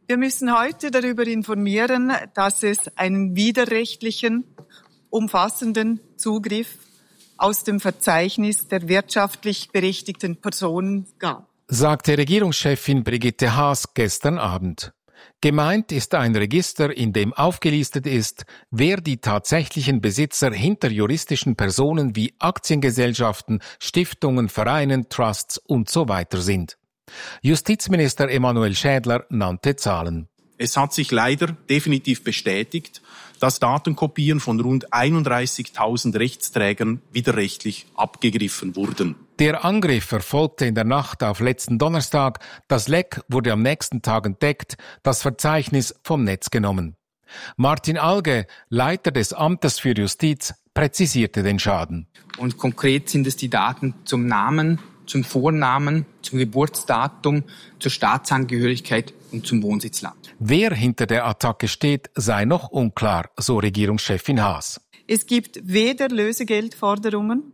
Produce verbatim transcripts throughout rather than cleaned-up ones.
Wir müssen heute darüber informieren, dass es einen widerrechtlichen, umfassenden Zugriff aus dem Verzeichnis der wirtschaftlich berechtigten Personen gab, sagte Regierungschefin Brigitte Haas gestern Abend. Gemeint ist ein Register, in dem aufgelistet ist, wer die tatsächlichen Besitzer hinter juristischen Personen wie Aktiengesellschaften, Stiftungen, Vereinen, Trusts und so weiter sind. Justizminister Emanuel Schädler nannte Zahlen. Es hat sich leider definitiv bestätigt, dass Datenkopien von rund einunddreißigtausend Rechtsträgern widerrechtlich abgegriffen wurden. Der Angriff erfolgte in der Nacht auf letzten Donnerstag. Das Leck wurde am nächsten Tag entdeckt, das Verzeichnis vom Netz genommen. Martin Alge, Leiter des Amtes für Justiz, präzisierte den Schaden. Und konkret sind es die Daten zum Namen, zum Vornamen, zum Geburtsdatum, zur Staatsangehörigkeit und zum Wohnsitzland. Wer hinter der Attacke steht, sei noch unklar, so Regierungschefin Haas. Es gibt weder Lösegeldforderungen,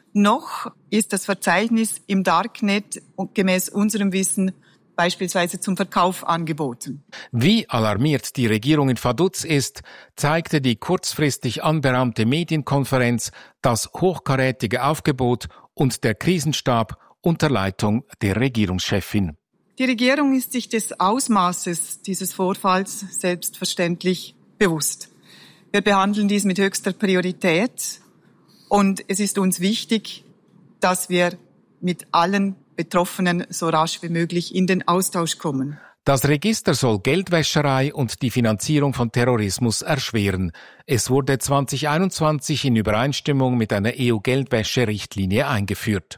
noch ist das Verzeichnis im Darknet gemäß unserem Wissen beispielsweise zum Verkauf angeboten. Wie alarmiert die Regierung in Vaduz ist, zeigte die kurzfristig anberaumte Medienkonferenz, das hochkarätige Aufgebot und der Krisenstab unter Leitung der Regierungschefin. Die Regierung ist sich des Ausmaßes dieses Vorfalls selbstverständlich bewusst. Wir behandeln dies mit höchster Priorität und es ist uns wichtig, dass wir mit allen Betroffenen so rasch wie möglich in den Austausch kommen. Das Register soll Geldwäscherei und die Finanzierung von Terrorismus erschweren. Es wurde zwanzig einundzwanzig in Übereinstimmung mit einer E U-Geldwäsche-Richtlinie eingeführt.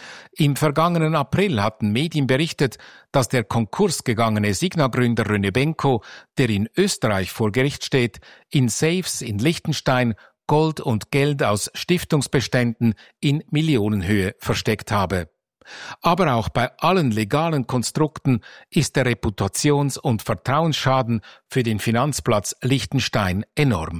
Im vergangenen April hatten Medien berichtet, dass der konkursgegangene Signa-Gründer René Benko, der in Österreich vor Gericht steht, in Safes in Liechtenstein Gold und Geld aus Stiftungsbeständen in Millionenhöhe versteckt habe. Aber auch bei allen legalen Konstrukten ist der Reputations- und Vertrauensschaden für den Finanzplatz Liechtenstein enorm.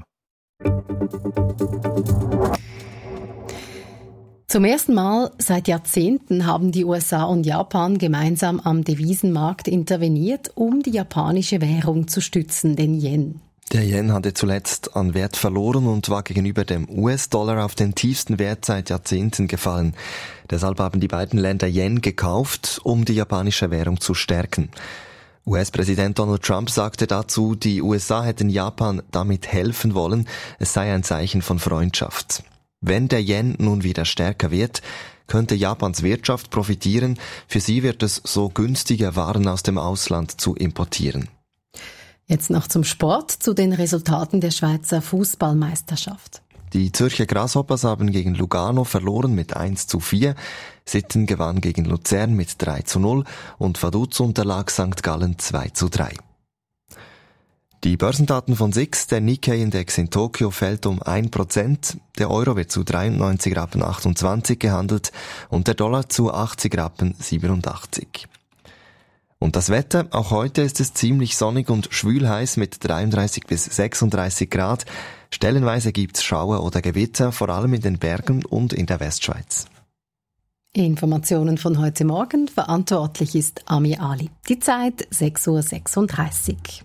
Zum ersten Mal seit Jahrzehnten haben die U S A und Japan gemeinsam am Devisenmarkt interveniert, um die japanische Währung zu stützen, den Yen. Der Yen hatte zuletzt an Wert verloren und war gegenüber dem U S-Dollar auf den tiefsten Wert seit Jahrzehnten gefallen. Deshalb haben die beiden Länder Yen gekauft, um die japanische Währung zu stärken. U S-Präsident Donald Trump sagte dazu, die U S A hätten Japan damit helfen wollen, es sei ein Zeichen von Freundschaft. Wenn der Yen nun wieder stärker wird, könnte Japans Wirtschaft profitieren. Für sie wird es so günstiger, Waren aus dem Ausland zu importieren. Jetzt noch zum Sport, zu den Resultaten der Schweizer Fußballmeisterschaft. Die Zürcher Grasshoppers haben gegen Lugano verloren mit eins zu vier. Sitten gewann gegen Luzern mit drei zu null und Vaduz unterlag Sankt Gallen zwei zu drei. Die Börsendaten von S I X, der Nikkei-Index in Tokio fällt um ein Prozent, der Euro wird zu dreiundneunzig Rappen achtundzwanzig gehandelt und der Dollar zu achtzig Rappen siebenundachtzig. Und das Wetter, auch heute ist es ziemlich sonnig und schwül heiß mit dreiunddreißig bis sechsunddreißig Grad. Stellenweise gibt's Schauer oder Gewitter, vor allem in den Bergen und in der Westschweiz. Informationen von heute Morgen, verantwortlich ist Ami Ali. Die Zeit sechs Uhr sechsunddreißig.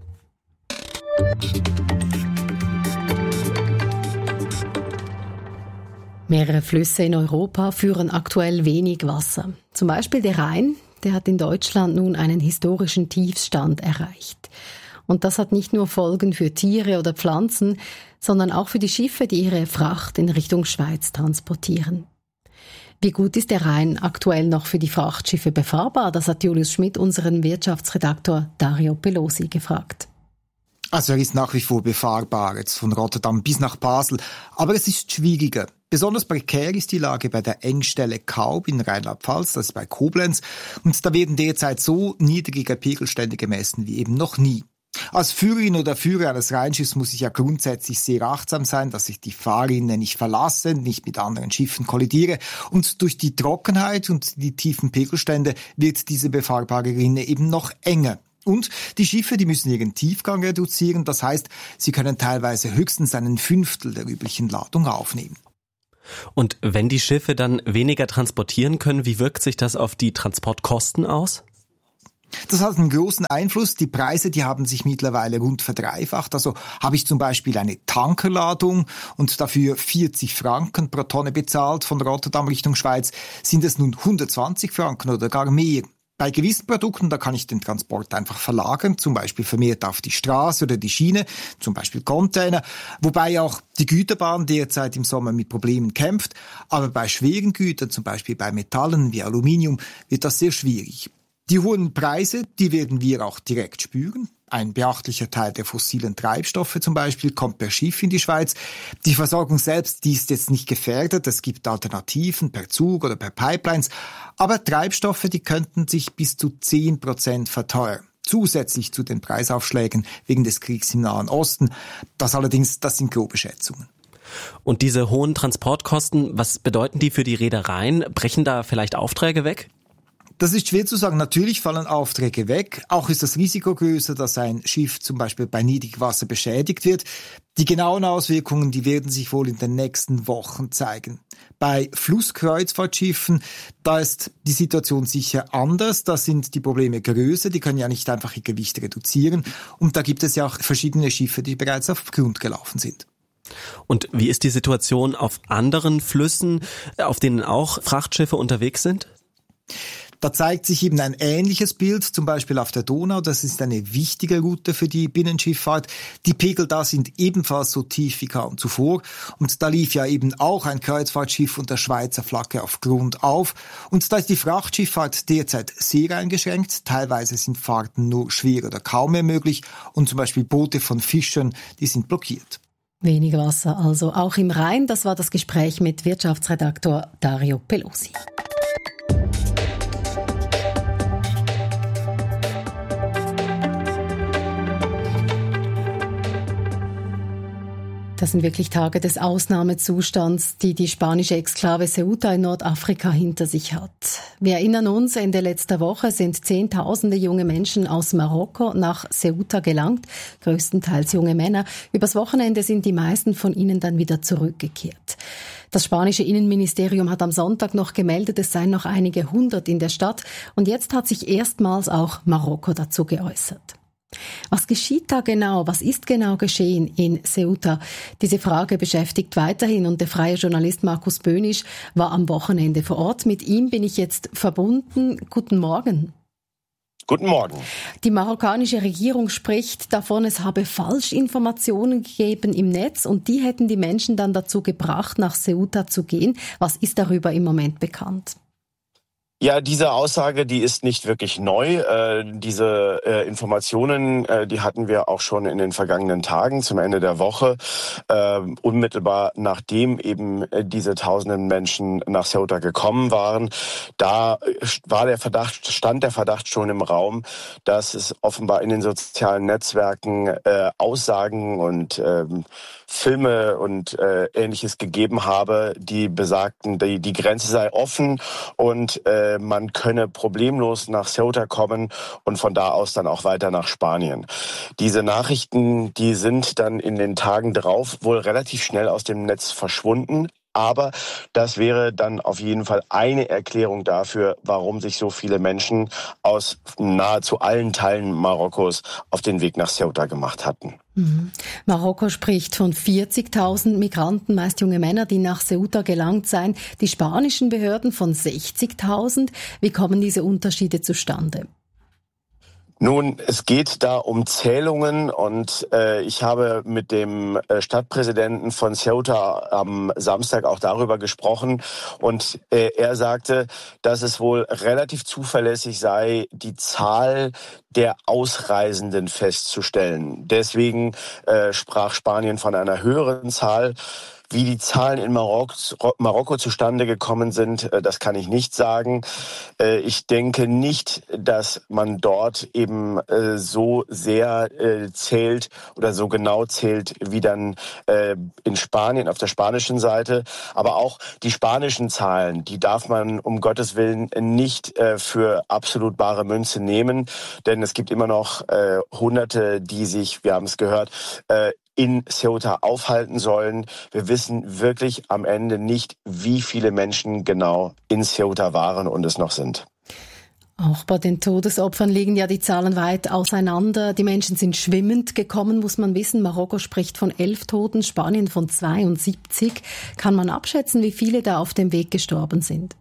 Mehrere Flüsse in Europa führen aktuell wenig Wasser. Zum Beispiel der Rhein, der hat in Deutschland nun einen historischen Tiefstand erreicht. Und das hat nicht nur Folgen für Tiere oder Pflanzen, sondern auch für die Schiffe, die ihre Fracht in Richtung Schweiz transportieren. Wie gut ist der Rhein aktuell noch für die Frachtschiffe befahrbar? Das hat Julius Schmidt, unseren Wirtschaftsredaktor Dario Pelosi, gefragt. Also er ist nach wie vor befahrbar, jetzt von Rotterdam bis nach Basel. Aber es ist schwieriger. Besonders prekär ist die Lage bei der Engstelle Kaub in Rheinland-Pfalz, das ist bei Koblenz. Und da werden derzeit so niedrige Pegelstände gemessen wie eben noch nie. Als Führerin oder Führer eines Rheinschiffs muss ich ja grundsätzlich sehr achtsam sein, dass ich die Fahrrinne nicht verlasse, nicht mit anderen Schiffen kollidiere. Und durch die Trockenheit und die tiefen Pegelstände wird diese befahrbare Rinne eben noch enger. Und die Schiffe, die müssen ihren Tiefgang reduzieren. Das heißt, sie können teilweise höchstens einen Fünftel der üblichen Ladung aufnehmen. Und wenn die Schiffe dann weniger transportieren können, wie wirkt sich das auf die Transportkosten aus? Das hat einen großen Einfluss. Die Preise, die haben sich mittlerweile rund verdreifacht. Also habe ich zum Beispiel eine Tankerladung und dafür vierzig Franken pro Tonne bezahlt von Rotterdam Richtung Schweiz, sind es nun hundertzwanzig Franken oder gar mehr. Bei gewissen Produkten, da kann ich den Transport einfach verlagern, zum Beispiel vermehrt auf die Straße oder die Schiene, zum Beispiel Container, wobei auch die Güterbahn derzeit im Sommer mit Problemen kämpft. Aber bei schweren Gütern, zum Beispiel bei Metallen wie Aluminium, wird das sehr schwierig. Die hohen Preise, die werden wir auch direkt spüren. Ein beachtlicher Teil der fossilen Treibstoffe zum Beispiel kommt per Schiff in die Schweiz. Die Versorgung selbst, die ist jetzt nicht gefährdet. Es gibt Alternativen per Zug oder per Pipelines. Aber Treibstoffe, die könnten sich bis zu zehn Prozent verteuern. Zusätzlich zu den Preisaufschlägen wegen des Kriegs im Nahen Osten. Das allerdings, das sind grobe Schätzungen. Und diese hohen Transportkosten, was bedeuten die für die Reedereien? Brechen da vielleicht Aufträge weg? Das ist schwer zu sagen. Natürlich fallen Aufträge weg. Auch ist das Risiko größer, dass ein Schiff zum Beispiel bei Niedrigwasser beschädigt wird. Die genauen Auswirkungen, die werden sich wohl in den nächsten Wochen zeigen. Bei Flusskreuzfahrtschiffen, da ist die Situation sicher anders. Da sind die Probleme größer. Die können ja nicht einfach ihr Gewicht reduzieren. Und da gibt es ja auch verschiedene Schiffe, die bereits auf Grund gelaufen sind. Und wie ist die Situation auf anderen Flüssen, auf denen auch Frachtschiffe unterwegs sind? Da zeigt sich eben ein ähnliches Bild, zum Beispiel auf der Donau. Das ist eine wichtige Route für die Binnenschifffahrt. Die Pegel da sind ebenfalls so tief wie kaum zuvor. Und da lief ja eben auch ein Kreuzfahrtschiff unter Schweizer Flagge auf Grund auf. Und da ist die Frachtschifffahrt derzeit sehr eingeschränkt. Teilweise sind Fahrten nur schwer oder kaum mehr möglich. Und zum Beispiel Boote von Fischern, die sind blockiert. Wenig Wasser also auch im Rhein. Das war das Gespräch mit Wirtschaftsredaktor Dario Pelosi. Das sind wirklich Tage des Ausnahmezustands, die die spanische Exklave Ceuta in Nordafrika hinter sich hat. Wir erinnern uns, Ende letzter Woche sind Zehntausende junge Menschen aus Marokko nach Ceuta gelangt, größtenteils junge Männer. Übers Wochenende sind die meisten von ihnen dann wieder zurückgekehrt. Das spanische Innenministerium hat am Sonntag noch gemeldet, es seien noch einige hundert in der Stadt. Und jetzt hat sich erstmals auch Marokko dazu geäußert. Was geschieht da genau? Was ist genau geschehen in Ceuta? Diese Frage beschäftigt weiterhin und der freie Journalist Markus Bönisch war am Wochenende vor Ort. Mit ihm bin ich jetzt verbunden. Guten Morgen. Guten Morgen. Die marokkanische Regierung spricht davon, es habe Falschinformationen gegeben im Netz und die hätten die Menschen dann dazu gebracht, nach Ceuta zu gehen. Was ist darüber im Moment bekannt? Ja, diese Aussage, die ist nicht wirklich neu. Äh, diese äh, Informationen, äh, die hatten wir auch schon in den vergangenen Tagen zum Ende der Woche, äh, unmittelbar nachdem eben äh, diese tausenden Menschen nach Ceuta gekommen waren. Da war der Verdacht, stand der Verdacht schon im Raum, dass es offenbar in den sozialen Netzwerken äh, Aussagen und äh, Filme und äh, Ähnliches gegeben habe, die besagten, die, die Grenze sei offen und äh, man könne problemlos nach Ceuta kommen und von da aus dann auch weiter nach Spanien. Diese Nachrichten, die sind dann in den Tagen drauf wohl relativ schnell aus dem Netz verschwunden. Aber das wäre dann auf jeden Fall eine Erklärung dafür, warum sich so viele Menschen aus nahezu allen Teilen Marokkos auf den Weg nach Ceuta gemacht hatten. Mhm. Marokko spricht von vierzigtausend Migranten, meist junge Männer, die nach Ceuta gelangt seien. Die spanischen Behörden von sechzigtausend. Wie kommen diese Unterschiede zustande? Nun, es geht da um Zählungen und äh, ich habe mit dem äh, Stadtpräsidenten von Ceuta am Samstag auch darüber gesprochen und äh, er sagte, dass es wohl relativ zuverlässig sei, die Zahl der Ausreisenden festzustellen. Deswegen äh, sprach Spanien von einer höheren Zahl. Wie die Zahlen in Marokko, Marokko zustande gekommen sind, das kann ich nicht sagen. Ich denke nicht, dass man dort eben so sehr zählt oder so genau zählt wie dann in Spanien auf der spanischen Seite. Aber auch die spanischen Zahlen, die darf man um Gottes Willen nicht für absolut bare Münze nehmen. Denn es gibt immer noch Hunderte, die sich, wir haben es gehört, in Ceuta aufhalten sollen. Wir wissen wirklich am Ende nicht, wie viele Menschen genau in Ceuta waren und es noch sind. Auch bei den Todesopfern liegen ja die Zahlen weit auseinander. Die Menschen sind schwimmend gekommen, muss man wissen. Marokko spricht von elf Toten, Spanien von zweiundsiebzig. Kann man abschätzen, wie viele da auf dem Weg gestorben sind?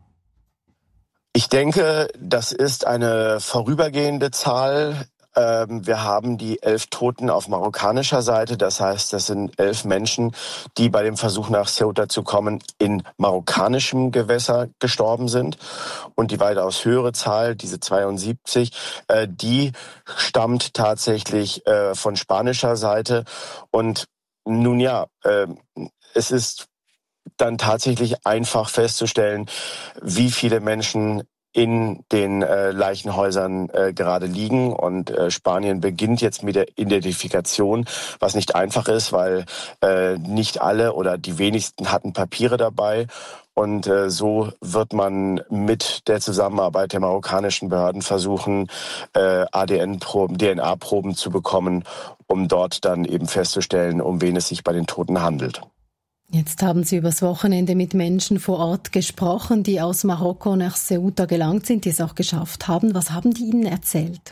Ich denke, das ist eine vorübergehende Zahl. Wir haben die elf Toten auf marokkanischer Seite. Das heißt, das sind elf Menschen, die bei dem Versuch nach Ceuta zu kommen in marokkanischem Gewässer gestorben sind. Und die weitaus höhere Zahl, diese zweiundsiebzig, die stammt tatsächlich von spanischer Seite. Und nun ja, es ist dann tatsächlich einfach festzustellen, wie viele Menschen in den äh, Leichenhäusern äh, gerade liegen. Und äh, Spanien beginnt jetzt mit der Identifikation, was nicht einfach ist, weil äh, nicht alle oder die wenigsten hatten Papiere dabei. Und äh, so wird man mit der Zusammenarbeit der marokkanischen Behörden versuchen, äh, A D N-Proben, D N A-Proben zu bekommen, um dort dann eben festzustellen, um wen es sich bei den Toten handelt. Jetzt haben Sie übers Wochenende mit Menschen vor Ort gesprochen, die aus Marokko nach Ceuta gelangt sind, die es auch geschafft haben. Was haben die Ihnen erzählt?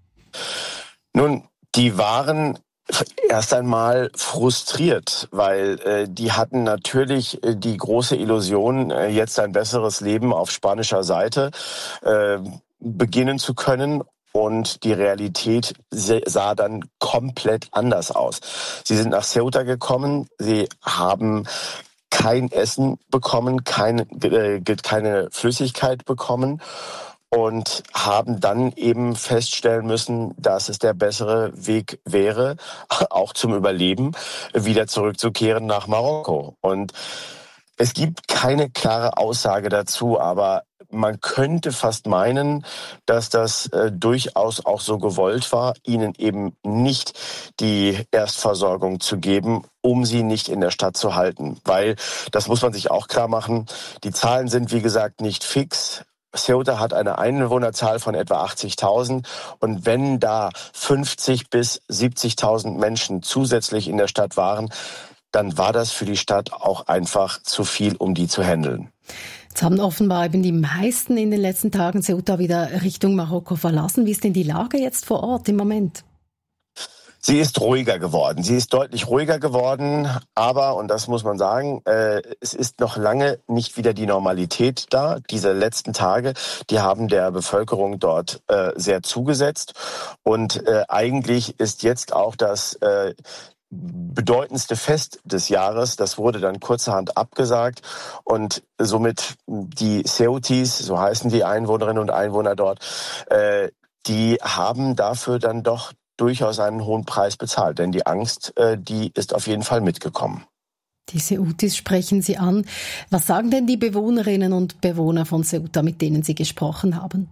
Nun, die waren erst einmal frustriert, weil äh, die hatten natürlich äh, die große Illusion, äh, jetzt ein besseres Leben auf spanischer Seite äh, beginnen zu können. Und die Realität sah dann komplett anders aus. Sie sind nach Ceuta gekommen, sie haben kein Essen bekommen, keine, äh, keine Flüssigkeit bekommen und haben dann eben feststellen müssen, dass es der bessere Weg wäre, auch zum Überleben, wieder zurückzukehren nach Marokko. Und es gibt keine klare Aussage dazu, aber man könnte fast meinen, dass das äh, durchaus auch so gewollt war, ihnen eben nicht die Erstversorgung zu geben, um sie nicht in der Stadt zu halten. Weil, das muss man sich auch klar machen, die Zahlen sind wie gesagt nicht fix. Ceuta hat eine Einwohnerzahl von etwa achtzigtausend und wenn da fünfzig bis siebzigtausend Menschen zusätzlich in der Stadt waren, dann war das für die Stadt auch einfach zu viel, um die zu handeln. Jetzt haben offenbar eben die meisten in den letzten Tagen Ceuta wieder Richtung Marokko verlassen. Wie ist denn die Lage jetzt vor Ort im Moment? Sie ist ruhiger geworden. Sie ist deutlich ruhiger geworden. Aber, und das muss man sagen, äh, es ist noch lange nicht wieder die Normalität da. Diese letzten Tage, die haben der Bevölkerung dort äh, sehr zugesetzt. Und äh, eigentlich ist jetzt auch das äh, bedeutendste Fest des Jahres, das wurde dann kurzerhand abgesagt und somit die Ceutis, so heißen die Einwohnerinnen und Einwohner dort, äh, die haben dafür dann doch durchaus einen hohen Preis bezahlt, denn die Angst, äh, die ist auf jeden Fall mitgekommen. Die Ceutis sprechen Sie an. Was sagen denn die Bewohnerinnen und Bewohner von Ceuta, mit denen Sie gesprochen haben?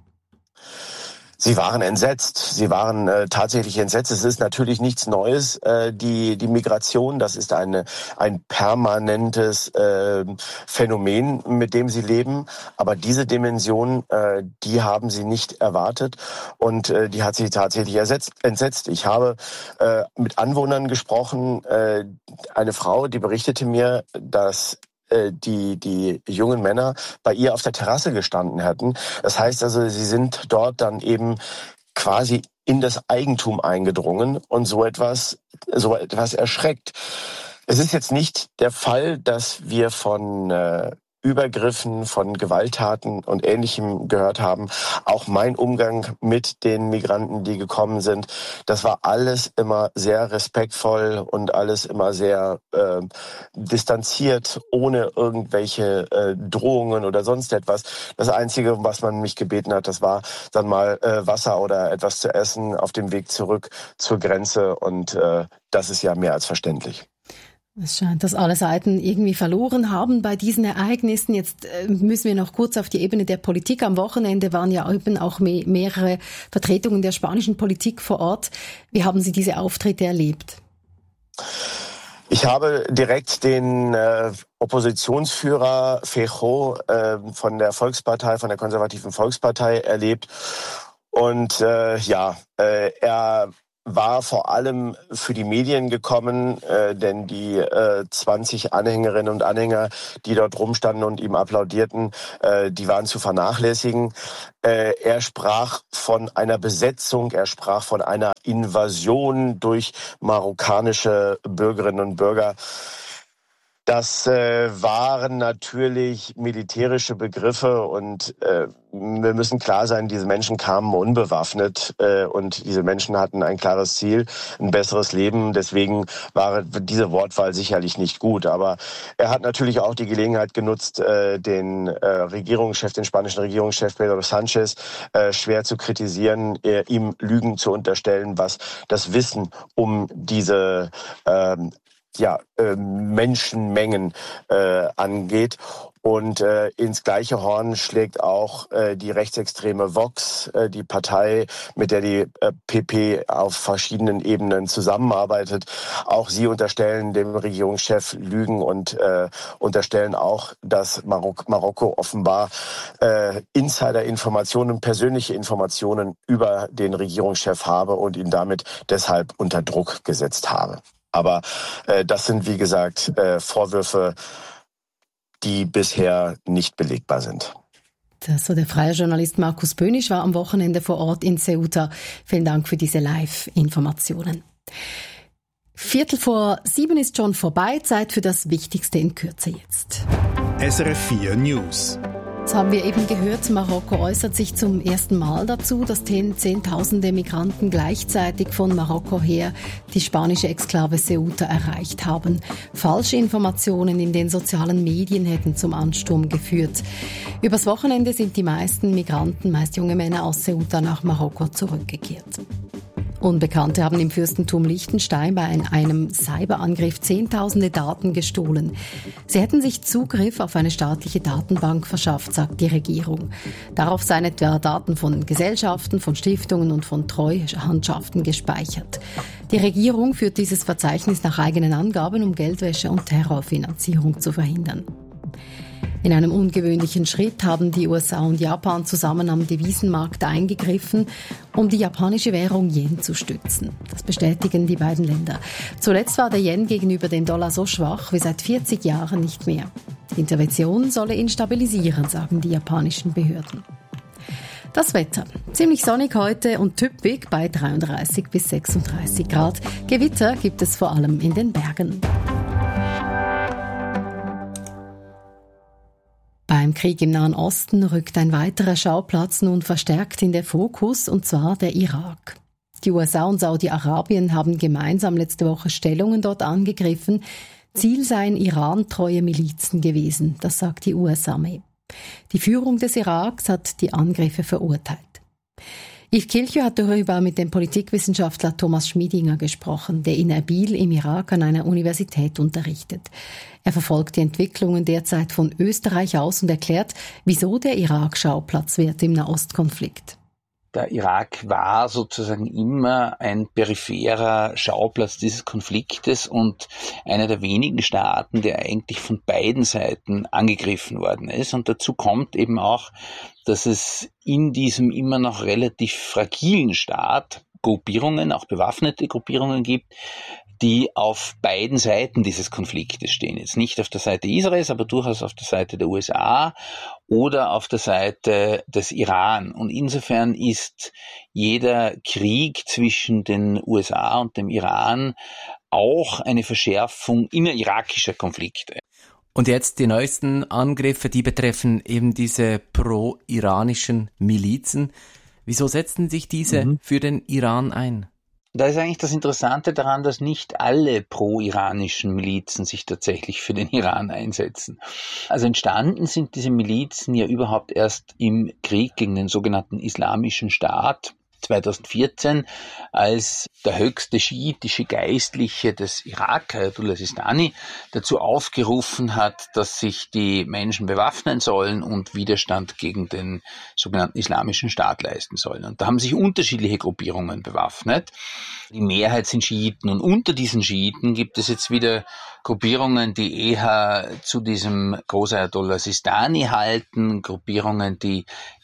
Sie waren entsetzt. Sie waren äh, tatsächlich entsetzt. Es ist natürlich nichts Neues. Äh, die die Migration, das ist eine ein permanentes äh, Phänomen, mit dem sie leben. Aber diese Dimension, äh, die haben sie nicht erwartet und äh, die hat sie tatsächlich ersetzt, entsetzt. Ich habe äh, mit Anwohnern gesprochen. Äh, eine Frau, die berichtete mir, dass die die jungen Männer bei ihr auf der Terrasse gestanden hatten. Das heißt also, sie sind dort dann eben quasi in das Eigentum eingedrungen und so etwas so etwas erschreckt. Es ist jetzt nicht der Fall, dass wir von äh, Übergriffen, von Gewalttaten und Ähnlichem gehört haben. Auch mein Umgang mit den Migranten, die gekommen sind, das war alles immer sehr respektvoll und alles immer sehr äh, distanziert, ohne irgendwelche äh, Drohungen oder sonst etwas. Das Einzige, was man mich gebeten hat, das war dann mal äh, Wasser oder etwas zu essen auf dem Weg zurück zur Grenze und äh, das ist ja mehr als verständlich. Es scheint, dass alle Seiten irgendwie verloren haben bei diesen Ereignissen. Jetzt müssen wir noch kurz auf die Ebene der Politik. Am Wochenende waren ja eben auch mehrere Vertretungen der spanischen Politik vor Ort. Wie haben Sie diese Auftritte erlebt? Ich habe direkt den äh, Oppositionsführer Feijóo äh, von der Volkspartei, von der konservativen Volkspartei erlebt. Und äh, ja, äh, er war vor allem für die Medien gekommen, äh, denn die äh, zwanzig Anhängerinnen und Anhänger, die dort rumstanden und ihm applaudierten, äh, die waren zu vernachlässigen. Äh, er sprach von einer Besetzung, er sprach von einer Invasion durch marokkanische Bürgerinnen und Bürger. Das äh, waren natürlich militärische Begriffe und äh, wir müssen klar sein, diese Menschen kamen unbewaffnet äh, und diese Menschen hatten ein klares Ziel, ein besseres Leben. Deswegen war diese Wortwahl sicherlich nicht gut. Aber er hat natürlich auch die Gelegenheit genutzt, äh, den äh, Regierungschef, den spanischen Regierungschef Pedro Sánchez äh, schwer zu kritisieren, äh, ihm Lügen zu unterstellen, was das Wissen um diese ähm, ja, äh, Menschenmengen äh, angeht. Und äh, ins gleiche Horn schlägt auch äh, die rechtsextreme Vox, äh, die Partei, mit der die äh, P P auf verschiedenen Ebenen zusammenarbeitet. Auch sie unterstellen dem Regierungschef Lügen und äh, unterstellen auch, dass Marok- Marokko offenbar äh, Insider-Informationen, persönliche Informationen über den Regierungschef habe und ihn damit deshalb unter Druck gesetzt habe. Aber äh, das sind, wie gesagt, äh, Vorwürfe, die bisher nicht belegbar sind. Das war der freie Journalist Markus Bönisch, war am Wochenende vor Ort in Ceuta. Vielen Dank für diese Live-Informationen. Viertel vor sieben ist schon vorbei. Zeit für das Wichtigste in Kürze jetzt. S R F vier News. Das haben wir eben gehört, Marokko äußert sich zum ersten Mal dazu, dass Zehntausende Migranten gleichzeitig von Marokko her die spanische Exklave Ceuta erreicht haben. Falsche Informationen in den sozialen Medien hätten zum Ansturm geführt. Übers Wochenende sind die meisten Migranten, meist junge Männer aus Ceuta, nach Marokko zurückgekehrt. Unbekannte haben im Fürstentum Liechtenstein bei einem Cyberangriff Zehntausende Daten gestohlen. Sie hätten sich Zugriff auf eine staatliche Datenbank verschafft, sagt die Regierung. Darauf seien etwa Daten von Gesellschaften, von Stiftungen und von Treuhandschaften gespeichert. Die Regierung führt dieses Verzeichnis nach eigenen Angaben, um Geldwäsche und Terrorfinanzierung zu verhindern. In einem ungewöhnlichen Schritt haben die U S A und Japan zusammen am Devisenmarkt eingegriffen, um die japanische Währung Yen zu stützen. Das bestätigen die beiden Länder. Zuletzt war der Yen gegenüber dem Dollar so schwach wie seit vierzig Jahren nicht mehr. Die Intervention solle ihn stabilisieren, sagen die japanischen Behörden. Das Wetter. Ziemlich sonnig heute und typisch bei dreiunddreißig bis sechsunddreißig Grad. Gewitter gibt es vor allem in den Bergen. Beim Krieg im Nahen Osten rückt ein weiterer Schauplatz nun verstärkt in den Fokus, und zwar der Irak. Die U S A und Saudi-Arabien haben gemeinsam letzte Woche Stellungen dort angegriffen. Ziel seien irantreue Milizen gewesen, das sagt die U S-Armee. Die Führung des Iraks hat die Angriffe verurteilt. Yves Kilchö hat darüber mit dem Politikwissenschaftler Thomas Schmiedinger gesprochen, der in Erbil im Irak an einer Universität unterrichtet. Er verfolgt die Entwicklungen derzeit von Österreich aus und erklärt, wieso der Irak Schauplatz wird im Nahostkonflikt. Der Irak war sozusagen immer ein peripherer Schauplatz dieses Konfliktes und einer der wenigen Staaten, der eigentlich von beiden Seiten angegriffen worden ist. Und dazu kommt eben auch, dass es in diesem immer noch relativ fragilen Staat Gruppierungen, auch bewaffnete Gruppierungen gibt, die auf beiden Seiten dieses Konfliktes stehen. Jetzt nicht auf der Seite Israels, aber durchaus auf der Seite der U S A oder auf der Seite des Iran. Und insofern ist jeder Krieg zwischen den U S A und dem Iran auch eine Verschärfung innerirакischer Konflikte. Und jetzt die neuesten Angriffe, die betreffen eben diese pro-iranischen Milizen. Wieso setzen sich diese mhm. für den Iran ein? Da ist eigentlich das Interessante daran, dass nicht alle pro-iranischen Milizen sich tatsächlich für den Iran einsetzen. Also entstanden sind diese Milizen ja überhaupt erst im Krieg gegen den sogenannten Islamischen Staat zweitausendvierzehn, als der höchste schiitische Geistliche des Irak, Ayatollah Sistani, dazu aufgerufen hat, dass sich die Menschen bewaffnen sollen und Widerstand gegen den sogenannten Islamischen Staat leisten sollen. Und da haben sich unterschiedliche Gruppierungen bewaffnet. Die Mehrheit sind Schiiten und unter diesen Schiiten gibt es jetzt wieder Gruppierungen, die eher zu diesem Großayatollah Sistani halten, Gruppierungen, die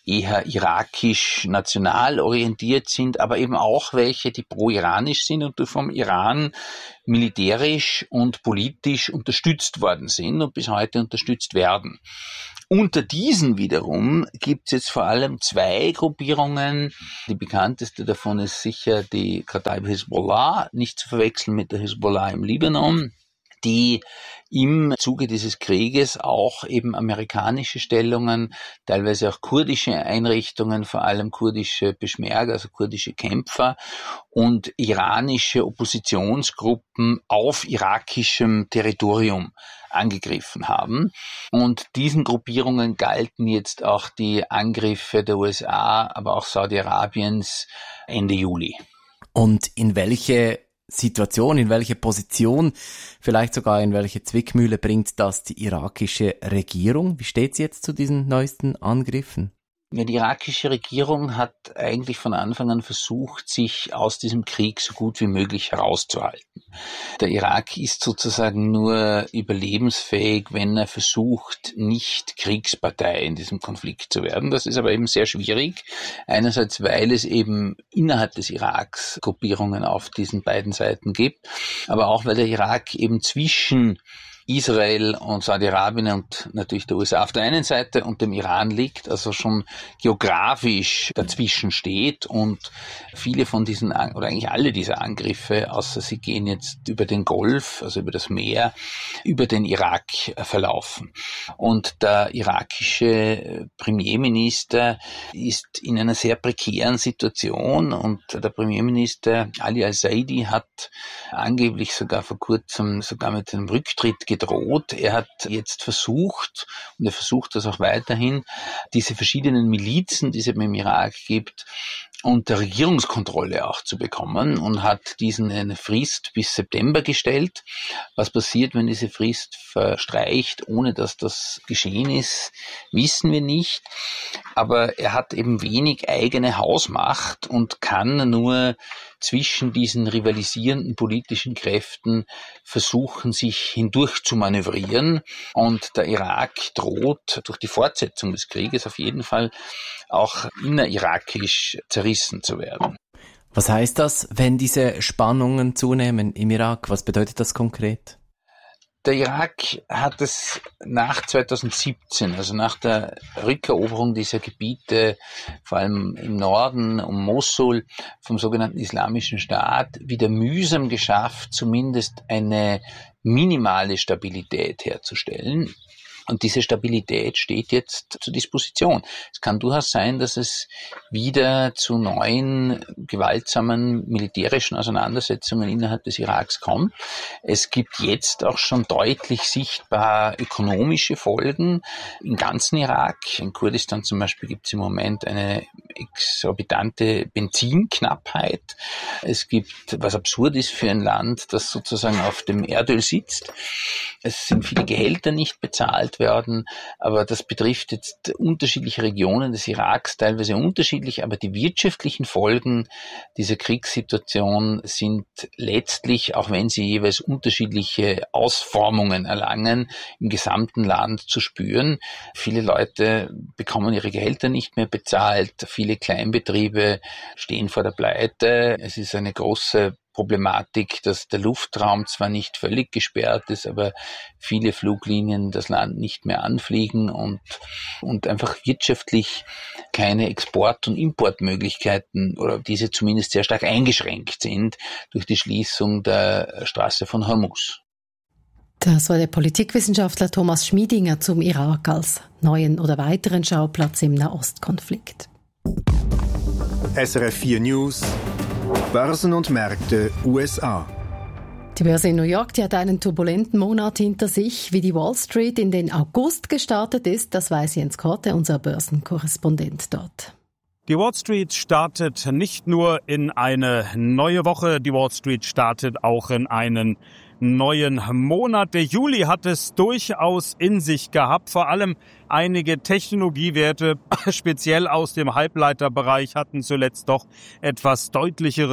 eher irakisch national orientiert sind, aber eben auch welche, die pro-iranisch sind und die vom Iran militärisch und politisch unterstützt worden sind und bis heute unterstützt werden. Unter diesen wiederum gibt es jetzt vor allem zwei Gruppierungen. Die bekannteste davon ist sicher die Kataib Hisbollah, nicht zu verwechseln mit der Hisbollah im Libanon, die im Zuge dieses Krieges auch eben amerikanische Stellungen, teilweise auch kurdische Einrichtungen, vor allem kurdische Peschmerga, also kurdische Kämpfer und iranische Oppositionsgruppen auf irakischem Territorium angegriffen haben. Und diesen Gruppierungen galten jetzt auch die Angriffe der U S A, aber auch Saudi-Arabiens Ende Juli. Und in welche Situation, in welche Position, vielleicht sogar in welche Zwickmühle bringt das die irakische Regierung? Wie steht sie jetzt zu diesen neuesten Angriffen? Die irakische Regierung hat eigentlich von Anfang an versucht, sich aus diesem Krieg so gut wie möglich herauszuhalten. Der Irak ist sozusagen nur überlebensfähig, wenn er versucht, nicht Kriegspartei in diesem Konflikt zu werden. Das ist aber eben sehr schwierig. Einerseits, weil es eben innerhalb des Iraks Gruppierungen auf diesen beiden Seiten gibt, aber auch, weil der Irak eben zwischen Israel und Saudi-Arabien und natürlich der U S A auf der einen Seite und dem Iran liegt, also schon geografisch dazwischen steht und viele von diesen, oder eigentlich alle diese Angriffe, außer sie gehen jetzt über den Golf, also über das Meer, über den Irak verlaufen. Und der irakische Premierminister ist in einer sehr prekären Situation und der Premierminister Ali al-Saidi hat angeblich sogar vor kurzem sogar mit einem Rücktritt gedroht. Er hat jetzt versucht, und er versucht das auch weiterhin, diese verschiedenen Milizen, die es eben im Irak gibt, unter Regierungskontrolle auch zu bekommen und hat diesen eine Frist bis September gestellt. Was passiert, wenn diese Frist verstreicht, ohne dass das geschehen ist, wissen wir nicht. Aber er hat eben wenig eigene Hausmacht und kann nur zwischen diesen rivalisierenden politischen Kräften versuchen, sich hindurch zu manövrieren. Und der Irak droht durch die Fortsetzung des Krieges auf jeden Fall auch innerirakisch zerrissen zu werden. Was heißt das, wenn diese Spannungen zunehmen im Irak? Was bedeutet das konkret? Der Irak hat es nach zweitausendsiebzehn, also nach der Rückeroberung dieser Gebiete, vor allem im Norden um Mosul, vom sogenannten Islamischen Staat, wieder mühsam geschafft, zumindest eine minimale Stabilität herzustellen. Und diese Stabilität steht jetzt zur Disposition. Es kann durchaus sein, dass es wieder zu neuen gewaltsamen militärischen Auseinandersetzungen innerhalb des Iraks kommt. Es gibt jetzt auch schon deutlich sichtbar ökonomische Folgen im ganzen Irak. In Kurdistan zum Beispiel gibt es im Moment eine exorbitante Benzinknappheit. Es gibt, was absurd ist für ein Land, das sozusagen auf dem Erdöl sitzt. Es sind viele Gehälter nicht bezahlt werden, aber das betrifft jetzt unterschiedliche Regionen des Iraks, teilweise unterschiedlich, aber die wirtschaftlichen Folgen dieser Kriegssituation sind letztlich, auch wenn sie jeweils unterschiedliche Ausformungen erlangen, im gesamten Land zu spüren. Viele Leute bekommen ihre Gehälter nicht mehr bezahlt, viele Kleinbetriebe stehen vor der Pleite. Es ist eine große Problematik, dass der Luftraum zwar nicht völlig gesperrt ist, aber viele Fluglinien das Land nicht mehr anfliegen und, und einfach wirtschaftlich keine Export- und Importmöglichkeiten oder diese zumindest sehr stark eingeschränkt sind durch die Schließung der Straße von Hormuz. Das war der Politikwissenschaftler Thomas Schmiedinger zum Irak als neuen oder weiteren Schauplatz im Nahostkonflikt. S R F vier News, Börsen und Märkte U S A. Die Börse in New York, die hat einen turbulenten Monat hinter sich. Wie die Wall Street in den August gestartet ist, das weiß Jens Korte, unser Börsenkorrespondent dort. Die Wall Street startet nicht nur in eine neue Woche, die Wall Street startet auch in einen neuen Monat. Der Juli hat es durchaus in sich gehabt. Vor allem einige Technologiewerte, speziell aus dem Halbleiterbereich, hatten zuletzt doch etwas deutlichere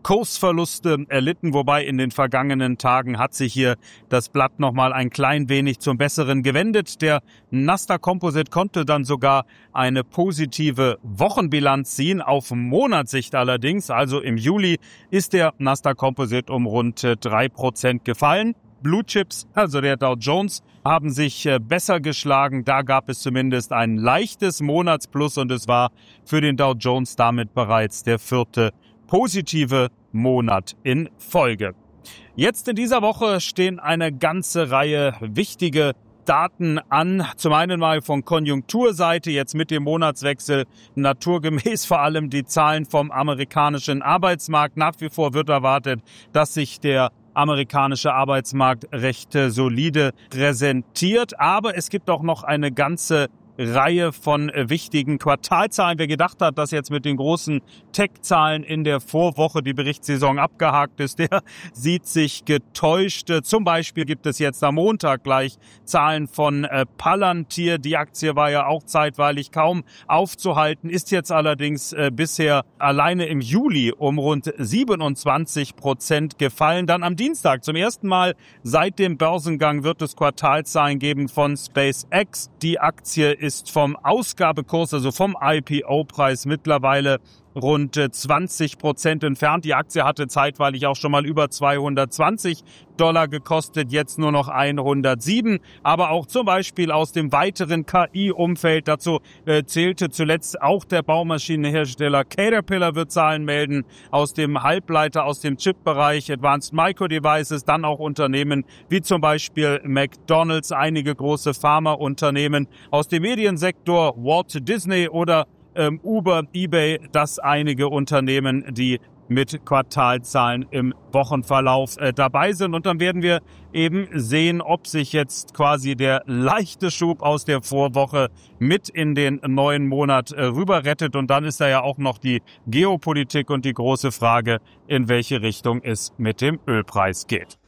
Kursverluste erlitten, wobei in den vergangenen Tagen hat sich hier das Blatt nochmal ein klein wenig zum Besseren gewendet. Der Nasdaq Composite konnte dann sogar eine positive Wochenbilanz ziehen, auf Monatssicht allerdings. Also im Juli ist der Nasdaq Composite um rund drei Prozent gefallen. Blue Chips, also der Dow Jones, haben sich besser geschlagen. Da gab es zumindest ein leichtes Monatsplus und es war für den Dow Jones damit bereits der vierte positive Monat in Folge. Jetzt in dieser Woche stehen eine ganze Reihe wichtige Daten an. Zum einen mal von Konjunkturseite, jetzt mit dem Monatswechsel naturgemäß vor allem die Zahlen vom amerikanischen Arbeitsmarkt. Nach wie vor wird erwartet, dass sich der amerikanische Arbeitsmarkt recht solide präsentiert. Aber es gibt auch noch eine ganze Reihe von wichtigen Quartalzahlen. Wer gedacht hat, dass jetzt mit den großen Tech-Zahlen in der Vorwoche die Berichtssaison abgehakt ist, der sieht sich getäuscht. Zum Beispiel gibt es jetzt am Montag gleich Zahlen von Palantir. Die Aktie war ja auch zeitweilig kaum aufzuhalten, ist jetzt allerdings bisher alleine im Juli um rund siebenundzwanzig Prozent gefallen. Dann am Dienstag zum ersten Mal seit dem Börsengang wird es Quartalzahlen geben von SpaceX. Die Aktie ist vom Ausgabekurs, also vom I P O-Preis mittlerweile rund zwanzig Prozent entfernt. Die Aktie hatte zeitweilig auch schon mal über zweihundertzwanzig Dollar gekostet, jetzt nur noch hundertsieben. Aber auch zum Beispiel aus dem weiteren K I-Umfeld, dazu äh, zählte zuletzt auch der Baumaschinenhersteller Caterpillar, wird Zahlen melden, aus dem Halbleiter, aus dem Chip-Bereich, Advanced Micro Devices, dann auch Unternehmen wie zum Beispiel McDonald's, einige große Pharmaunternehmen, aus dem Mediensektor Walt Disney oder ähm, Uber, eBay, das einige Unternehmen, die mit Quartalzahlen im Wochenverlauf äh, dabei sind. Und dann werden wir eben sehen, ob sich jetzt quasi der leichte Schub aus der Vorwoche mit in den neuen Monat äh, rüber rettet. Und dann ist da ja auch noch die Geopolitik und die große Frage, in welche Richtung es mit dem Ölpreis geht.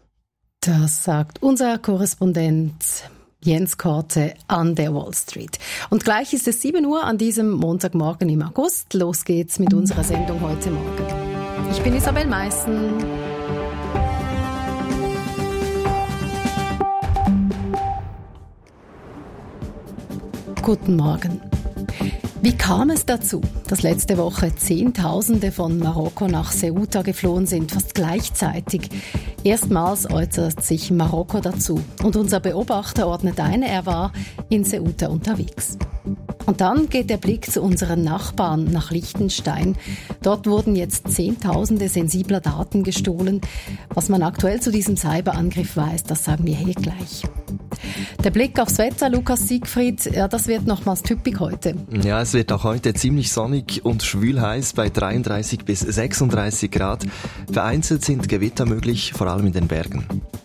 Das sagt unser Korrespondent Jens Korte an der Wall Street. Und gleich ist es sieben Uhr an diesem Montagmorgen im August. Los geht's mit unserer Sendung heute Morgen. Ich bin Isabel Meissen. Guten Morgen. Wie kam es dazu, dass letzte Woche Zehntausende von Marokko nach Ceuta geflohen sind, fast gleichzeitig? Erstmals äußert sich Marokko dazu und unser Beobachter ordnet ein, er war in Ceuta unterwegs. Und dann geht der Blick zu unseren Nachbarn nach Liechtenstein. Dort wurden jetzt Zehntausende sensibler Daten gestohlen. Was man aktuell zu diesem Cyberangriff weiß, das sagen wir hier gleich. Der Blick aufs Wetter, Lukas Siegfried, ja, das wird nochmals typisch heute. Ja, es wird auch heute ziemlich sonnig und schwül heiß bei dreiunddreißig bis sechsunddreißig Grad. Vereinzelt sind Gewitter möglich, vor allem in den Bergen.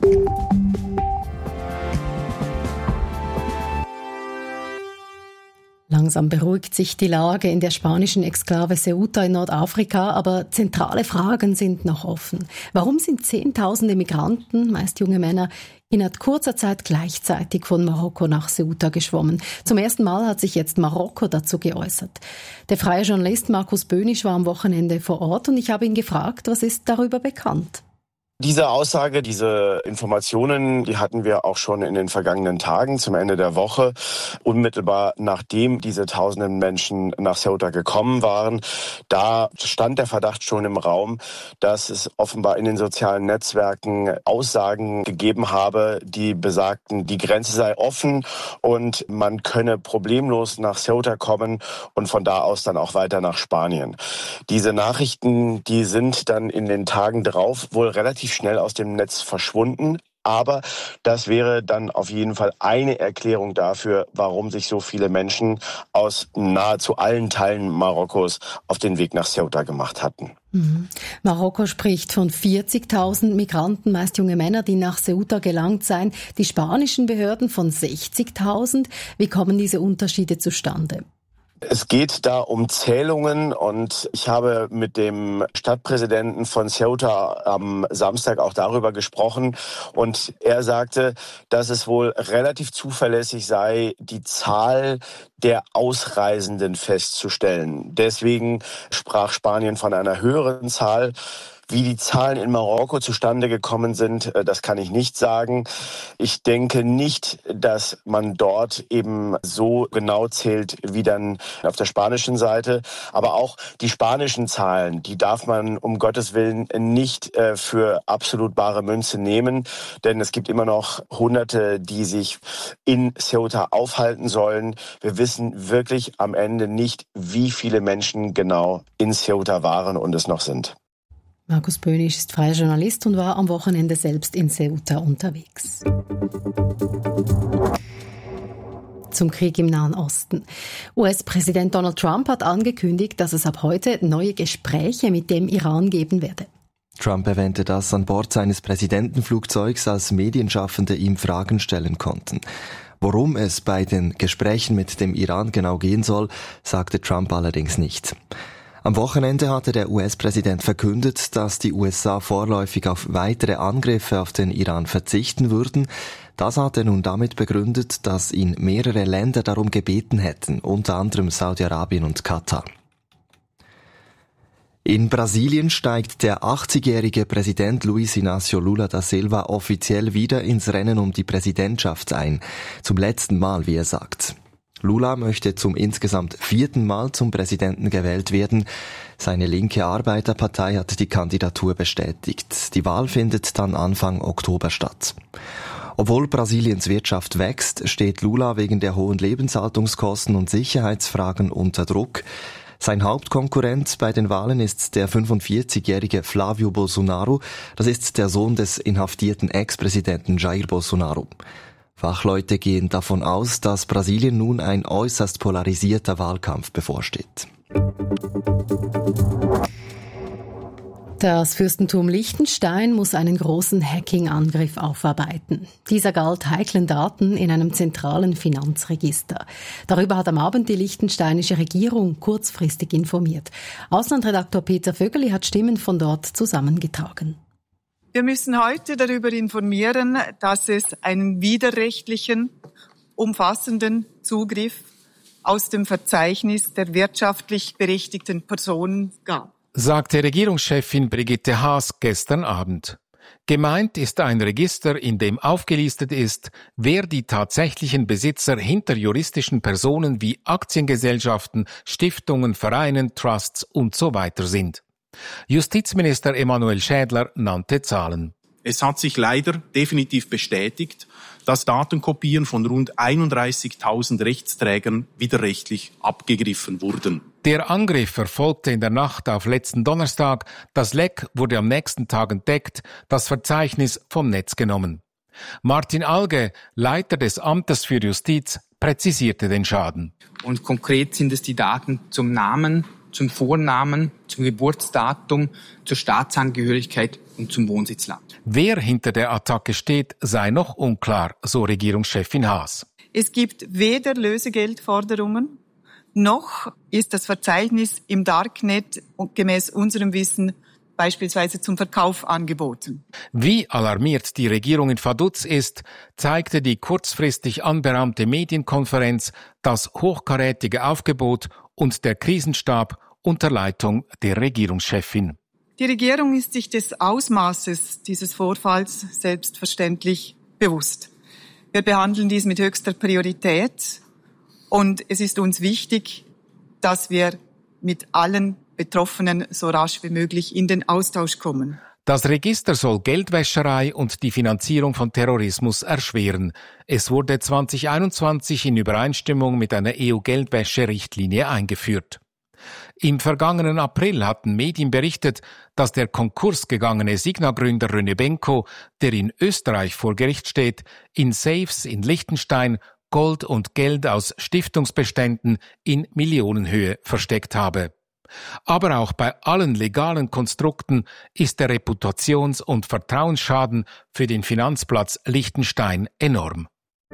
Langsam beruhigt sich die Lage in der spanischen Exklave Ceuta in Nordafrika, aber zentrale Fragen sind noch offen. Warum sind Zehntausende Migranten, meist junge Männer, innerhalb kurzer Zeit gleichzeitig von Marokko nach Ceuta geschwommen? Zum ersten Mal hat sich jetzt Marokko dazu geäußert. Der freie Journalist Markus Böhnisch war am Wochenende vor Ort und ich habe ihn gefragt, was ist darüber bekannt? Diese Aussage, diese Informationen, die hatten wir auch schon in den vergangenen Tagen zum Ende der Woche, unmittelbar nachdem diese tausenden Menschen nach Ceuta gekommen waren. Da stand der Verdacht schon im Raum, dass es offenbar in den sozialen Netzwerken Aussagen gegeben habe, die besagten, die Grenze sei offen und man könne problemlos nach Ceuta kommen und von da aus dann auch weiter nach Spanien. Diese Nachrichten, die sind dann in den Tagen drauf wohl relativ schnell aus dem Netz verschwunden. Aber das wäre dann auf jeden Fall eine Erklärung dafür, warum sich so viele Menschen aus nahezu allen Teilen Marokkos auf den Weg nach Ceuta gemacht hatten. Mhm. Marokko spricht von vierzigtausend Migranten, meist junge Männer, die nach Ceuta gelangt seien. Die spanischen Behörden von sechzigtausend. Wie kommen diese Unterschiede zustande? Es geht da um Zählungen und ich habe mit dem Stadtpräsidenten von Ceuta am Samstag auch darüber gesprochen und er sagte, dass es wohl relativ zuverlässig sei, die Zahl der Ausreisenden festzustellen. Deswegen sprach Spanien von einer höheren Zahl. Wie die Zahlen in Marokko zustande gekommen sind, das kann ich nicht sagen. Ich denke nicht, dass man dort eben so genau zählt wie dann auf der spanischen Seite. Aber auch die spanischen Zahlen, die darf man um Gottes Willen nicht für absolut bare Münze nehmen. Denn es gibt immer noch Hunderte, die sich in Ceuta aufhalten sollen. Wir wissen wirklich am Ende nicht, wie viele Menschen genau in Ceuta waren und es noch sind. Markus Böhnisch ist freier Journalist und war am Wochenende selbst in Ceuta unterwegs. Zum Krieg im Nahen Osten. U S-Präsident Donald Trump hat angekündigt, dass es ab heute neue Gespräche mit dem Iran geben werde. Trump erwähnte das an Bord seines Präsidentenflugzeugs, als Medienschaffende ihm Fragen stellen konnten. Worum es bei den Gesprächen mit dem Iran genau gehen soll, sagte Trump allerdings nicht. Am Wochenende hatte der U S-Präsident verkündet, dass die U S A vorläufig auf weitere Angriffe auf den Iran verzichten würden. Das hat er nun damit begründet, dass ihn mehrere Länder darum gebeten hätten, unter anderem Saudi-Arabien und Katar. In Brasilien steigt der achtzigjährige Präsident Luiz Inácio Lula da Silva offiziell wieder ins Rennen um die Präsidentschaft ein. Zum letzten Mal, wie er sagt. Lula möchte zum insgesamt vierten Mal zum Präsidenten gewählt werden. Seine linke Arbeiterpartei hat die Kandidatur bestätigt. Die Wahl findet dann Anfang Oktober statt. Obwohl Brasiliens Wirtschaft wächst, steht Lula wegen der hohen Lebenshaltungskosten und Sicherheitsfragen unter Druck. Sein Hauptkonkurrent bei den Wahlen ist der fünfundvierzigjährige Flávio Bolsonaro. Das ist der Sohn des inhaftierten Ex-Präsidenten Jair Bolsonaro. Fachleute gehen davon aus, dass Brasilien nun ein äußerst polarisierter Wahlkampf bevorsteht. Das Fürstentum Liechtenstein muss einen großen Hacking-Angriff aufarbeiten. Dieser galt heiklen Daten in einem zentralen Finanzregister. Darüber hat am Abend die liechtensteinische Regierung kurzfristig informiert. Auslandredaktor Peter Vögeli hat Stimmen von dort zusammengetragen. Wir müssen heute darüber informieren, dass es einen widerrechtlichen, umfassenden Zugriff aus dem Verzeichnis der wirtschaftlich berechtigten Personen gab, sagte Regierungschefin Brigitte Haas gestern Abend. Gemeint ist ein Register, in dem aufgelistet ist, wer die tatsächlichen Besitzer hinter juristischen Personen wie Aktiengesellschaften, Stiftungen, Vereinen, Trusts und so weiter sind. Justizminister Emanuel Schädler nannte Zahlen. Es hat sich leider definitiv bestätigt, dass Datenkopien von rund einunddreißigtausend Rechtsträgern widerrechtlich abgegriffen wurden. Der Angriff erfolgte in der Nacht auf letzten Donnerstag. Das Leck wurde am nächsten Tag entdeckt, das Verzeichnis vom Netz genommen. Martin Alge, Leiter des Amtes für Justiz, präzisierte den Schaden. Und konkret sind es die Daten zum Namen, zum Vornamen, zum Geburtsdatum, zur Staatsangehörigkeit und zum Wohnsitzland. Wer hinter der Attacke steht, sei noch unklar, so Regierungschefin Haas. Es gibt weder Lösegeldforderungen, noch ist das Verzeichnis im Darknet gemäß unserem Wissen beispielsweise zum Verkauf angeboten. Wie alarmiert die Regierung in Vaduz ist, zeigte die kurzfristig anberaumte Medienkonferenz, das hochkarätige Aufgebot und der Krisenstab unter Leitung der Regierungschefin. Die Regierung ist sich des Ausmaßes dieses Vorfalls selbstverständlich bewusst. Wir behandeln dies mit höchster Priorität und es ist uns wichtig, dass wir mit allen Betroffenen so rasch wie möglich in den Austausch kommen. Das Register soll Geldwäscherei und die Finanzierung von Terrorismus erschweren. Es wurde zwanzig einundzwanzig in Übereinstimmung mit einer E U-Geldwäsche-Richtlinie eingeführt. Im vergangenen April hatten Medien berichtet, dass der konkursgegangene Signa-Gründer René Benko, der in Österreich vor Gericht steht, in Safes in Liechtenstein Gold und Geld aus Stiftungsbeständen in Millionenhöhe versteckt habe. Aber auch bei allen legalen Konstrukten ist der Reputations- und Vertrauensschaden für den Finanzplatz Liechtenstein enorm.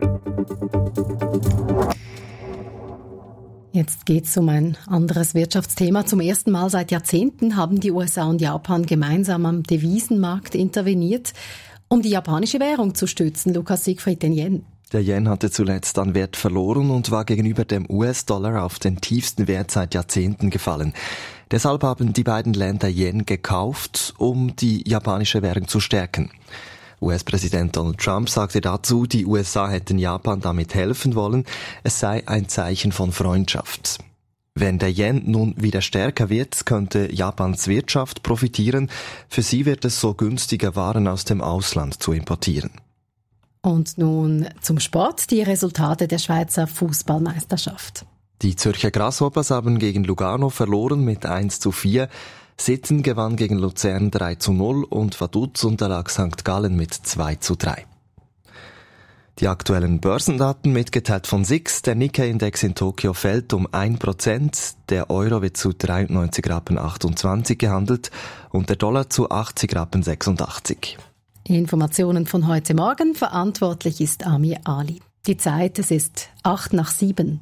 Jetzt geht's um ein anderes Wirtschaftsthema. Zum ersten Mal seit Jahrzehnten haben die U S A und Japan gemeinsam am Devisenmarkt interveniert, um die japanische Währung zu stützen. Lukas Siegfried Denyen. Der Yen hatte zuletzt an Wert verloren und war gegenüber dem U S-Dollar auf den tiefsten Wert seit Jahrzehnten gefallen. Deshalb haben die beiden Länder Yen gekauft, um die japanische Währung zu stärken. U S-Präsident Donald Trump sagte dazu, die U S A hätten Japan damit helfen wollen, es sei ein Zeichen von Freundschaft. Wenn der Yen nun wieder stärker wird, könnte Japans Wirtschaft profitieren. Für sie wird es so günstiger, Waren aus dem Ausland zu importieren. Und nun zum Sport, die Resultate der Schweizer Fußballmeisterschaft. Die Zürcher Grasshoppers haben gegen Lugano verloren mit eins zu vier. Sitten gewann gegen Luzern drei zu null und Vaduz unterlag Sankt Gallen mit zwei zu drei. Die aktuellen Börsendaten mitgeteilt von S I X. Der Nikkei-Index in Tokio fällt um ein Prozent. Der Euro wird zu dreiundneunzig Rappen achtundzwanzig gehandelt und der Dollar zu achtzig Rappen sechsundachtzig. Informationen von heute Morgen. Verantwortlich ist Amir Ali. Die Zeit, es ist acht nach sieben.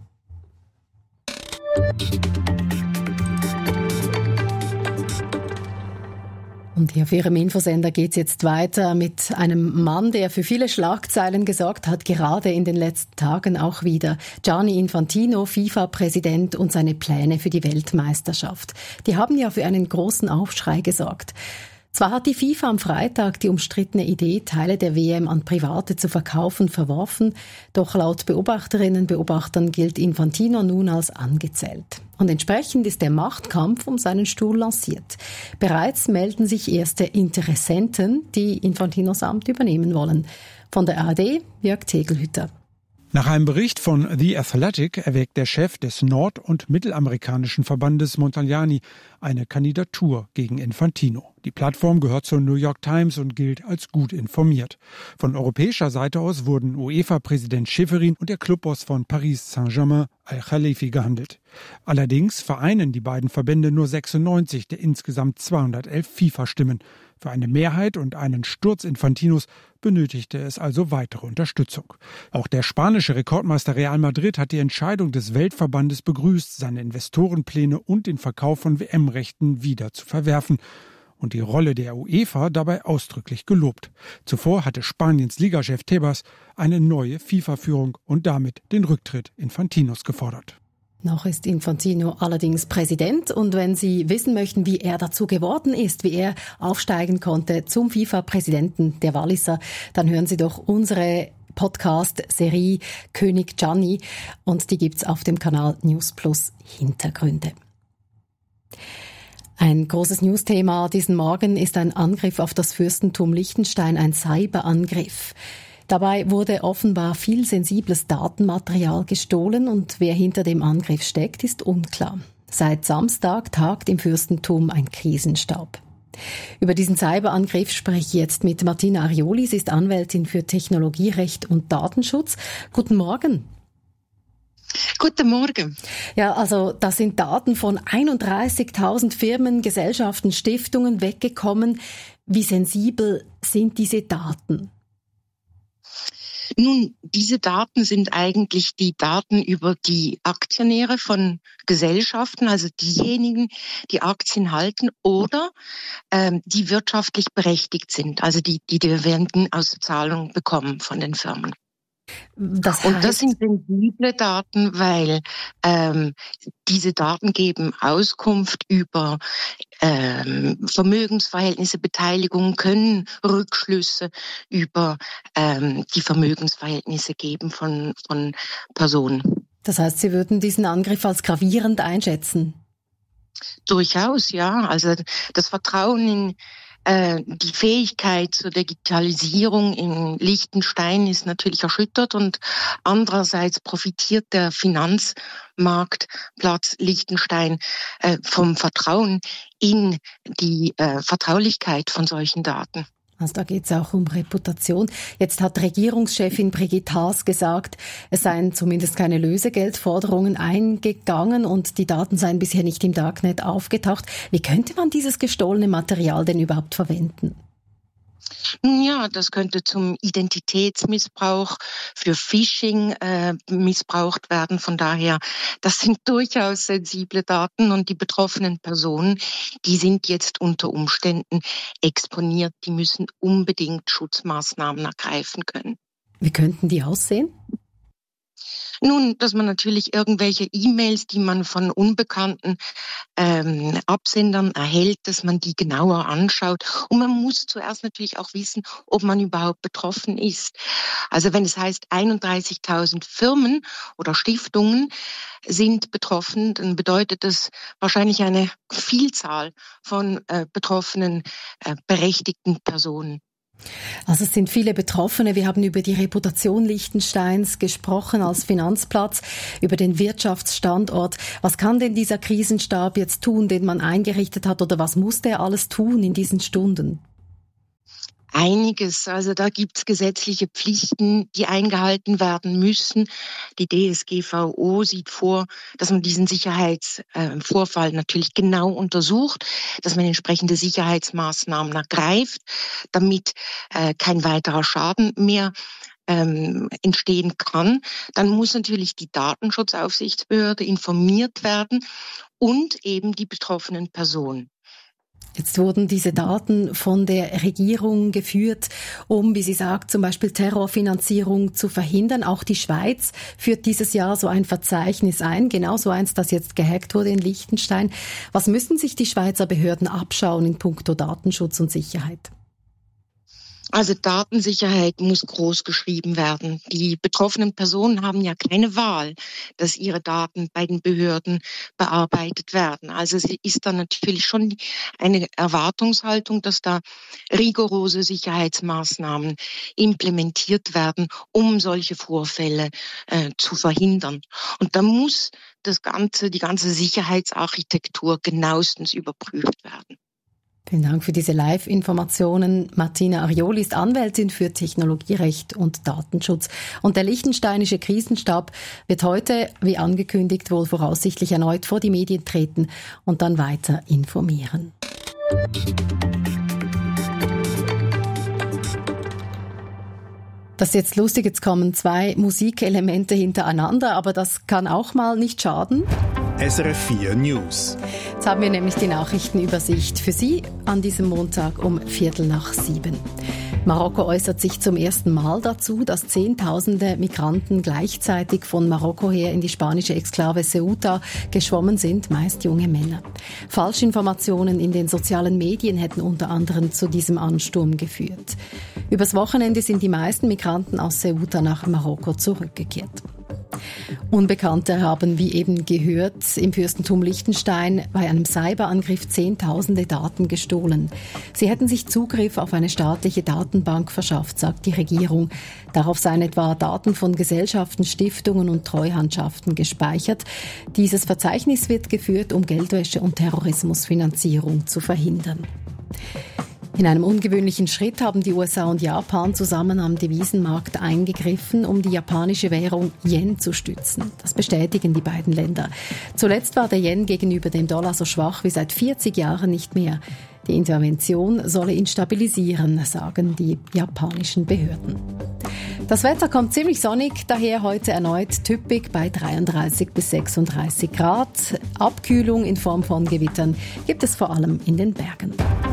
Und hier auf Ihrem Infosender geht es jetzt weiter mit einem Mann, der für viele Schlagzeilen gesorgt hat, gerade in den letzten Tagen auch wieder. Gianni Infantino, FIFA-Präsident, und seine Pläne für die Weltmeisterschaft. Die haben ja für einen großen Aufschrei gesorgt. Zwar hat die FIFA am Freitag die umstrittene Idee, Teile der W M an Private zu verkaufen, verworfen, doch laut Beobachterinnen und Beobachtern gilt Infantino nun als angezählt. Und entsprechend ist der Machtkampf um seinen Stuhl lanciert. Bereits melden sich erste Interessenten, die Infantinos Amt übernehmen wollen. Von der A R D, Jörg Tegelhütter. Nach einem Bericht von The Athletic erwägt der Chef des nord- und mittelamerikanischen Verbandes Montagnani eine Kandidatur gegen Infantino. Die Plattform gehört zur New York Times und gilt als gut informiert. Von europäischer Seite aus wurden UEFA-Präsident Schäferin und der Clubboss von Paris Saint-Germain Al-Khalifi gehandelt. Allerdings vereinen die beiden Verbände nur sechsundneunzig der insgesamt zweihundertelf FIFA-Stimmen. Für eine Mehrheit und einen Sturz Infantinos benötigte es also weitere Unterstützung. Auch der spanische Rekordmeister Real Madrid hat die Entscheidung des Weltverbandes begrüßt, seine Investorenpläne und den Verkauf von W M-Rechten wieder zu verwerfen und die Rolle der UEFA dabei ausdrücklich gelobt. Zuvor hatte Spaniens Ligachef Tebas eine neue FIFA-Führung und damit den Rücktritt Infantinos gefordert. Noch ist Infantino allerdings Präsident, und wenn Sie wissen möchten, wie er dazu geworden ist, wie er aufsteigen konnte zum FIFA-Präsidenten der Walliser, dann hören Sie doch unsere Podcast-Serie König Gianni, und die gibt's auf dem Kanal News Plus Hintergründe. Ein großes Newsthema diesen Morgen ist ein Angriff auf das Fürstentum Liechtenstein, ein Cyberangriff. Dabei wurde offenbar viel sensibles Datenmaterial gestohlen, und wer hinter dem Angriff steckt, ist unklar. Seit Samstag tagt im Fürstentum ein Krisenstab. Über diesen Cyberangriff spreche ich jetzt mit Martina Arioli. Sie ist Anwältin für Technologierecht und Datenschutz. Guten Morgen. Guten Morgen. Ja, also da sind Daten von einunddreißigtausend Firmen, Gesellschaften, Stiftungen weggekommen. Wie sensibel sind diese Daten? Nun, diese Daten sind eigentlich die Daten über die Aktionäre von Gesellschaften, also diejenigen, die Aktien halten oder ähm, die wirtschaftlich berechtigt sind, also die, die Dividendenauszahlung bekommen von den Firmen. Das heißt, und das sind sensible Daten, weil ähm, diese Daten geben Auskunft über ähm, Vermögensverhältnisse, Beteiligungen, können Rückschlüsse über ähm, die Vermögensverhältnisse geben von, von Personen. Das heißt, Sie würden diesen Angriff als gravierend einschätzen? Durchaus, ja. Also das Vertrauen in die Fähigkeit zur Digitalisierung in Liechtenstein ist natürlich erschüttert, und andererseits profitiert der Finanzmarktplatz Liechtenstein vom Vertrauen in die Vertraulichkeit von solchen Daten. Also da geht es auch um Reputation. Jetzt hat Regierungschefin Brigitte Haas gesagt, es seien zumindest keine Lösegeldforderungen eingegangen und die Daten seien bisher nicht im Darknet aufgetaucht. Wie könnte man dieses gestohlene Material denn überhaupt verwenden? Ja, das könnte zum Identitätsmissbrauch, für Phishing äh, missbraucht werden. Von daher, das sind durchaus sensible Daten, und die betroffenen Personen, die sind jetzt unter Umständen exponiert. Die müssen unbedingt Schutzmaßnahmen ergreifen können. Wie könnten die aussehen? Nun, dass man natürlich irgendwelche E-Mails, die man von unbekannten ähm, Absendern erhält, dass man die genauer anschaut. Und man muss zuerst natürlich auch wissen, ob man überhaupt betroffen ist. Also wenn es heißt, einunddreißigtausend Firmen oder Stiftungen sind betroffen, dann bedeutet das wahrscheinlich eine Vielzahl von äh, betroffenen, äh, berechtigten Personen. Also es sind viele Betroffene. Wir haben über die Reputation Liechtensteins gesprochen als Finanzplatz, über den Wirtschaftsstandort. Was kann denn dieser Krisenstab jetzt tun, den man eingerichtet hat, oder was muss der alles tun in diesen Stunden? Einiges. Also da gibt's gesetzliche Pflichten, die eingehalten werden müssen. Die D S G V O sieht vor, dass man diesen Sicherheitsvorfall natürlich genau untersucht, dass man entsprechende Sicherheitsmaßnahmen ergreift, damit äh, kein weiterer Schaden mehr ähm, entstehen kann. Dann muss natürlich die Datenschutzaufsichtsbehörde informiert werden und eben die betroffenen Personen. Jetzt wurden diese Daten von der Regierung geführt, um, wie sie sagt, zum Beispiel Terrorfinanzierung zu verhindern. Auch die Schweiz führt dieses Jahr so ein Verzeichnis ein, genauso eins, das jetzt gehackt wurde in Liechtenstein. Was müssen sich die Schweizer Behörden abschauen in puncto Datenschutz und Sicherheit? Also Datensicherheit muss groß geschrieben werden. Die betroffenen Personen haben ja keine Wahl, dass ihre Daten bei den Behörden bearbeitet werden. Also es ist da natürlich schon eine Erwartungshaltung, dass da rigorose Sicherheitsmaßnahmen implementiert werden, um solche Vorfälle äh, zu verhindern. Und da muss das ganze, die ganze Sicherheitsarchitektur genauestens überprüft werden. Vielen Dank für diese Live-Informationen. Martina Arioli ist Anwältin für Technologierecht und Datenschutz. Und der liechtensteinische Krisenstab wird heute, wie angekündigt, wohl voraussichtlich erneut vor die Medien treten und dann weiter informieren. Das ist jetzt lustig, jetzt kommen zwei Musikelemente hintereinander, aber das kann auch mal nicht schaden. S R F vier News. Jetzt haben wir nämlich die Nachrichtenübersicht für Sie an diesem Montag um Viertel nach sieben. Marokko äußert sich zum ersten Mal dazu, dass Zehntausende Migranten gleichzeitig von Marokko her in die spanische Exklave Ceuta geschwommen sind, meist junge Männer. Falschinformationen in den sozialen Medien hätten unter anderem zu diesem Ansturm geführt. Übers Wochenende sind die meisten Migranten aus Ceuta nach Marokko zurückgekehrt. Unbekannte haben, wie eben gehört, im Fürstentum Liechtenstein bei einem Cyberangriff Zehntausende Daten gestohlen. Sie hätten sich Zugriff auf eine staatliche Datenbank verschafft, sagt die Regierung. Darauf seien etwa Daten von Gesellschaften, Stiftungen und Treuhandschaften gespeichert. Dieses Verzeichnis wird geführt, um Geldwäsche und Terrorismusfinanzierung zu verhindern. In einem ungewöhnlichen Schritt haben die U S A und Japan zusammen am Devisenmarkt eingegriffen, um die japanische Währung Yen zu stützen. Das bestätigen die beiden Länder. Zuletzt war der Yen gegenüber dem Dollar so schwach wie seit vierzig Jahren nicht mehr. Die Intervention solle ihn stabilisieren, sagen die japanischen Behörden. Das Wetter kommt ziemlich sonnig, daher heute erneut typisch bei dreiunddreißig bis sechsunddreißig Grad. Abkühlung in Form von Gewittern gibt es vor allem in den Bergen.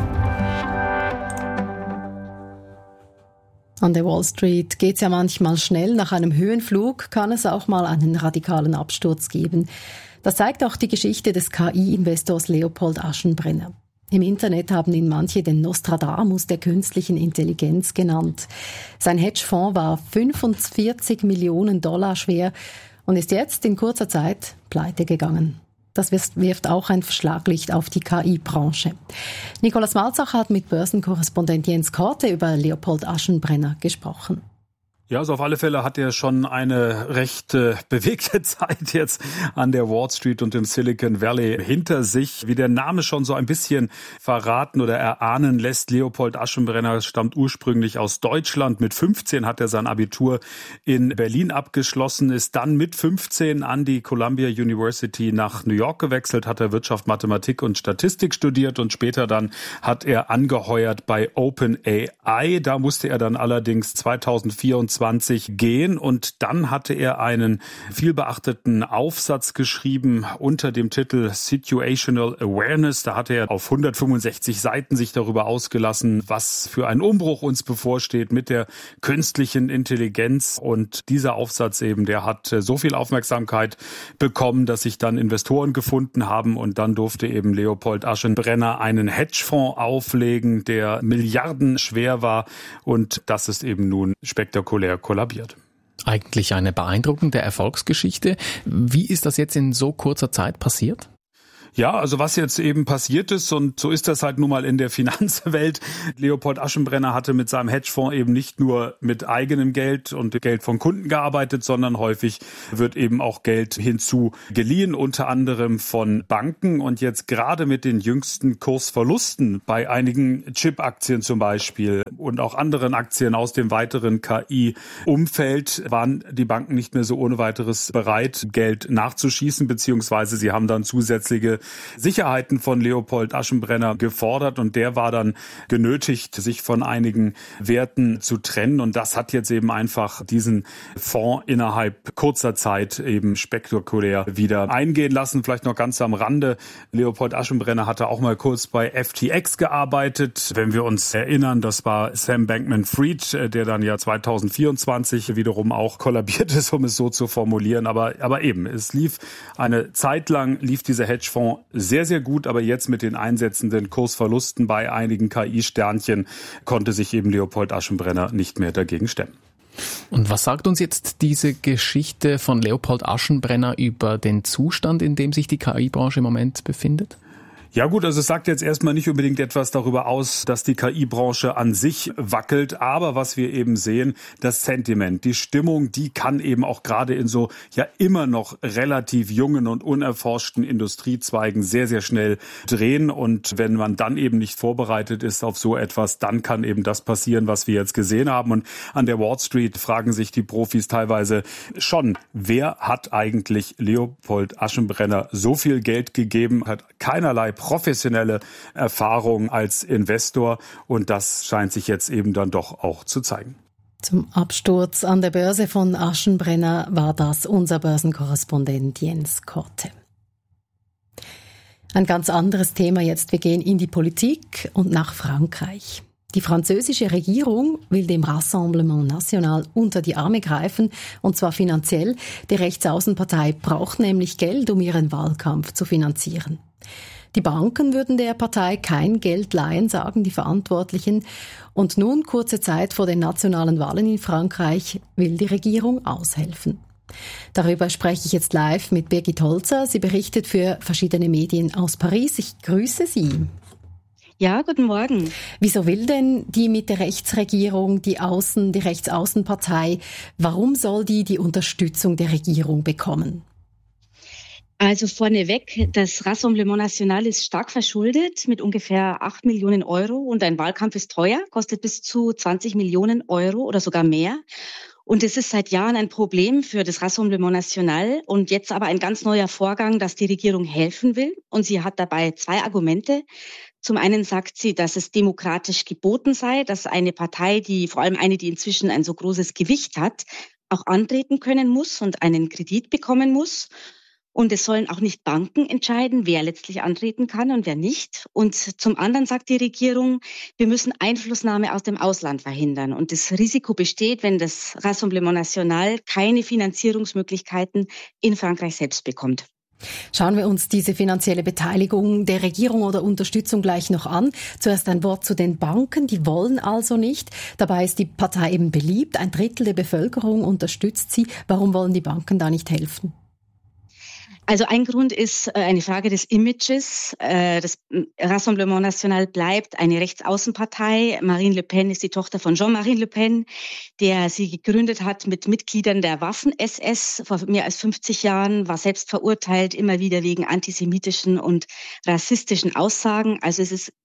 An der Wall Street geht's ja manchmal schnell. Nach einem Höhenflug kann es auch mal einen radikalen Absturz geben. Das zeigt auch die Geschichte des K I-Investors Leopold Aschenbrenner. Im Internet haben ihn manche den Nostradamus der künstlichen Intelligenz genannt. Sein Hedgefonds war fünfundvierzig Millionen Dollar schwer und ist jetzt in kurzer Zeit pleite gegangen. Das wirft auch ein Schlaglicht auf die K I-Branche. Nikolaus Malzacher hat mit Börsenkorrespondent Jens Korte über Leopold Aschenbrenner gesprochen. Ja, also auf alle Fälle hat er schon eine recht äh, bewegte Zeit jetzt an der Wall Street und im Silicon Valley hinter sich. Wie der Name schon so ein bisschen verraten oder erahnen lässt, Leopold Aschenbrenner stammt ursprünglich aus Deutschland. Mit fünfzehn hat er sein Abitur in Berlin abgeschlossen, ist dann mit fünfzehn an die Columbia University nach New York gewechselt, hat er Wirtschaft, Mathematik und Statistik studiert und später dann hat er angeheuert bei OpenAI. Da musste er dann allerdings zweitausendvierundzwanzig zweitausendeinundzwanzig gehen. Und dann hatte er einen vielbeachteten Aufsatz geschrieben unter dem Titel Situational Awareness. Da hatte er auf hundertfünfundsechzig Seiten sich darüber ausgelassen, was für ein Umbruch uns bevorsteht mit der künstlichen Intelligenz. Und dieser Aufsatz eben, der hat so viel Aufmerksamkeit bekommen, dass sich dann Investoren gefunden haben. Und dann durfte eben Leopold Aschenbrenner einen Hedgefonds auflegen, der milliardenschwer war. Und das ist eben nun spektakulär kollabiert. Eigentlich eine beeindruckende Erfolgsgeschichte. Wie ist das jetzt in so kurzer Zeit passiert? Ja, also was jetzt eben passiert ist, und so ist das halt nun mal in der Finanzwelt. Leopold Aschenbrenner hatte mit seinem Hedgefonds eben nicht nur mit eigenem Geld und Geld von Kunden gearbeitet, sondern häufig wird eben auch Geld hinzu geliehen, unter anderem von Banken. Und jetzt gerade mit den jüngsten Kursverlusten bei einigen Chip-Aktien zum Beispiel und auch anderen Aktien aus dem weiteren K I-Umfeld waren die Banken nicht mehr so ohne weiteres bereit, Geld nachzuschießen, beziehungsweise sie haben dann zusätzliche Sicherheiten von Leopold Aschenbrenner gefordert und der war dann genötigt, sich von einigen Werten zu trennen und das hat jetzt eben einfach diesen Fonds innerhalb kurzer Zeit eben spektakulär wieder eingehen lassen. Vielleicht noch ganz am Rande, Leopold Aschenbrenner hatte auch mal kurz bei F T X gearbeitet. Wenn wir uns erinnern, das war Sam Bankman-Fried, der dann ja zweitausendvierundzwanzig wiederum auch kollabiert ist, um es so zu formulieren. Aber, aber eben, es lief eine Zeit lang, lief dieser Hedgefonds sehr, sehr gut, aber jetzt mit den einsetzenden Kursverlusten bei einigen K I-Sternchen konnte sich eben Leopold Aschenbrenner nicht mehr dagegen stemmen. Und was sagt uns jetzt diese Geschichte von Leopold Aschenbrenner über den Zustand, in dem sich die K I-Branche im Moment befindet? Ja gut, also es sagt jetzt erstmal nicht unbedingt etwas darüber aus, dass die K I-Branche an sich wackelt, aber was wir eben sehen, das Sentiment, die Stimmung, die kann eben auch gerade in so ja immer noch relativ jungen und unerforschten Industriezweigen sehr, sehr schnell drehen und wenn man dann eben nicht vorbereitet ist auf so etwas, dann kann eben das passieren, was wir jetzt gesehen haben und an der Wall Street fragen sich die Profis teilweise schon, wer hat eigentlich Leopold Aschenbrenner so viel Geld gegeben, hat keinerlei professionelle Erfahrung als Investor und das scheint sich jetzt eben dann doch auch zu zeigen. Zum Absturz an der Börse von Aschenbrenner war das unser Börsenkorrespondent Jens Korte. Ein ganz anderes Thema jetzt. Wir gehen in die Politik und nach Frankreich. Die französische Regierung will dem Rassemblement National unter die Arme greifen, und zwar finanziell. Die Rechtsaußenpartei braucht nämlich Geld, um ihren Wahlkampf zu finanzieren. Die Banken würden der Partei kein Geld leihen, sagen die Verantwortlichen. Und nun, kurze Zeit vor den nationalen Wahlen in Frankreich, will die Regierung aushelfen. Darüber spreche ich jetzt live mit Birgit Holzer. Sie berichtet für verschiedene Medien aus Paris. Ich grüße Sie. Ja, guten Morgen. Wieso will denn die Mitte-Rechts-Regierung, die Außen, die Rechtsaußenpartei, warum soll die die Unterstützung der Regierung bekommen? Also vorneweg, das Rassemblement National ist stark verschuldet mit ungefähr acht Millionen Euro und ein Wahlkampf ist teuer, kostet bis zu zwanzig Millionen Euro oder sogar mehr. Und es ist seit Jahren ein Problem für das Rassemblement National und jetzt aber ein ganz neuer Vorgang, dass die Regierung helfen will. Und sie hat dabei zwei Argumente. Zum einen sagt sie, dass es demokratisch geboten sei, dass eine Partei, die vor allem eine, die inzwischen ein so großes Gewicht hat, auch antreten können muss und einen Kredit bekommen muss. Und es sollen auch nicht Banken entscheiden, wer letztlich antreten kann und wer nicht. Und zum anderen sagt die Regierung, wir müssen Einflussnahme aus dem Ausland verhindern. Und das Risiko besteht, wenn das Rassemblement National keine Finanzierungsmöglichkeiten in Frankreich selbst bekommt. Schauen wir uns diese finanzielle Beteiligung der Regierung oder Unterstützung gleich noch an. Zuerst ein Wort zu den Banken. Die wollen also nicht. Dabei ist die Partei eben beliebt. Ein Drittel der Bevölkerung unterstützt sie. Warum wollen die Banken da nicht helfen? Also ein Grund ist eine Frage des Images. Das Rassemblement National bleibt eine Rechtsaußenpartei. Marine Le Pen ist die Tochter von Jean-Marie Le Pen, der sie gegründet hat mit Mitgliedern der Waffen-S S vor mehr als fünfzig Jahren, war selbst verurteilt, immer wieder wegen antisemitischen und rassistischen Aussagen. Also es ist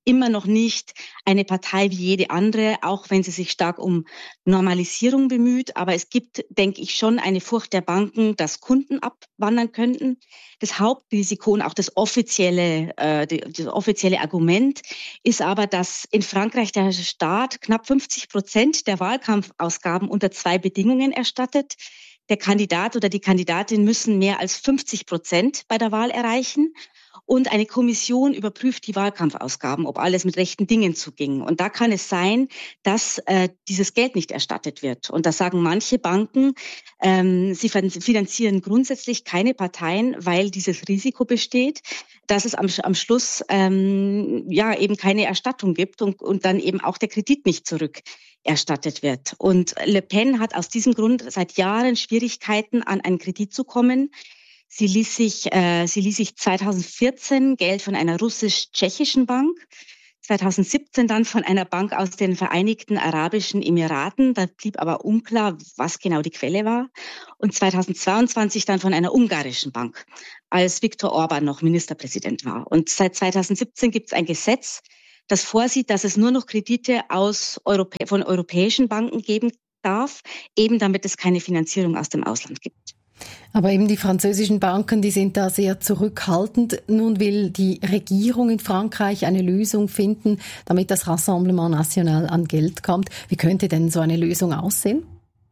immer noch nicht eine Partei wie jede andere, auch wenn sie sich stark um Normalisierung bemüht. Aber es gibt, denke ich, schon eine Furcht der Banken, dass Kunden abwandern könnten. Das Hauptrisiko und auch das offizielle, äh, das offizielle Argument ist aber, dass in Frankreich der Staat knapp fünfzig Prozent der Wahlkampfausgaben unter zwei Bedingungen erstattet. Der Kandidat oder die Kandidatin müssen mehr als fünfzig Prozent bei der Wahl erreichen. Und eine Kommission überprüft die Wahlkampfausgaben, ob alles mit rechten Dingen zuging. Und da kann es sein, dass äh, dieses Geld nicht erstattet wird. Und da sagen manche Banken, ähm, sie finanzieren grundsätzlich keine Parteien, weil dieses Risiko besteht, dass es am, am Schluss ähm, ja eben keine Erstattung gibt und, und dann eben auch der Kredit nicht zurückerstattet wird. Und Le Pen hat aus diesem Grund seit Jahren Schwierigkeiten, an einen Kredit zu kommen. Sie ließ sich, äh, sie ließ sich zweitausendvierzehn Geld von einer russisch-tschechischen Bank, zweitausendsiebzehn dann von einer Bank aus den Vereinigten Arabischen Emiraten. Da blieb aber unklar, was genau die Quelle war. Und zweitausendzweiundzwanzig dann von einer ungarischen Bank, als Viktor Orban noch Ministerpräsident war. Und seit zweitausendsiebzehn gibt es ein Gesetz, das vorsieht, dass es nur noch Kredite aus Europä- von europäischen Banken geben darf, eben damit es keine Finanzierung aus dem Ausland gibt. Aber eben die französischen Banken, die sind da sehr zurückhaltend. Nun will die Regierung in Frankreich eine Lösung finden, damit das Rassemblement National an Geld kommt. Wie könnte denn so eine Lösung aussehen?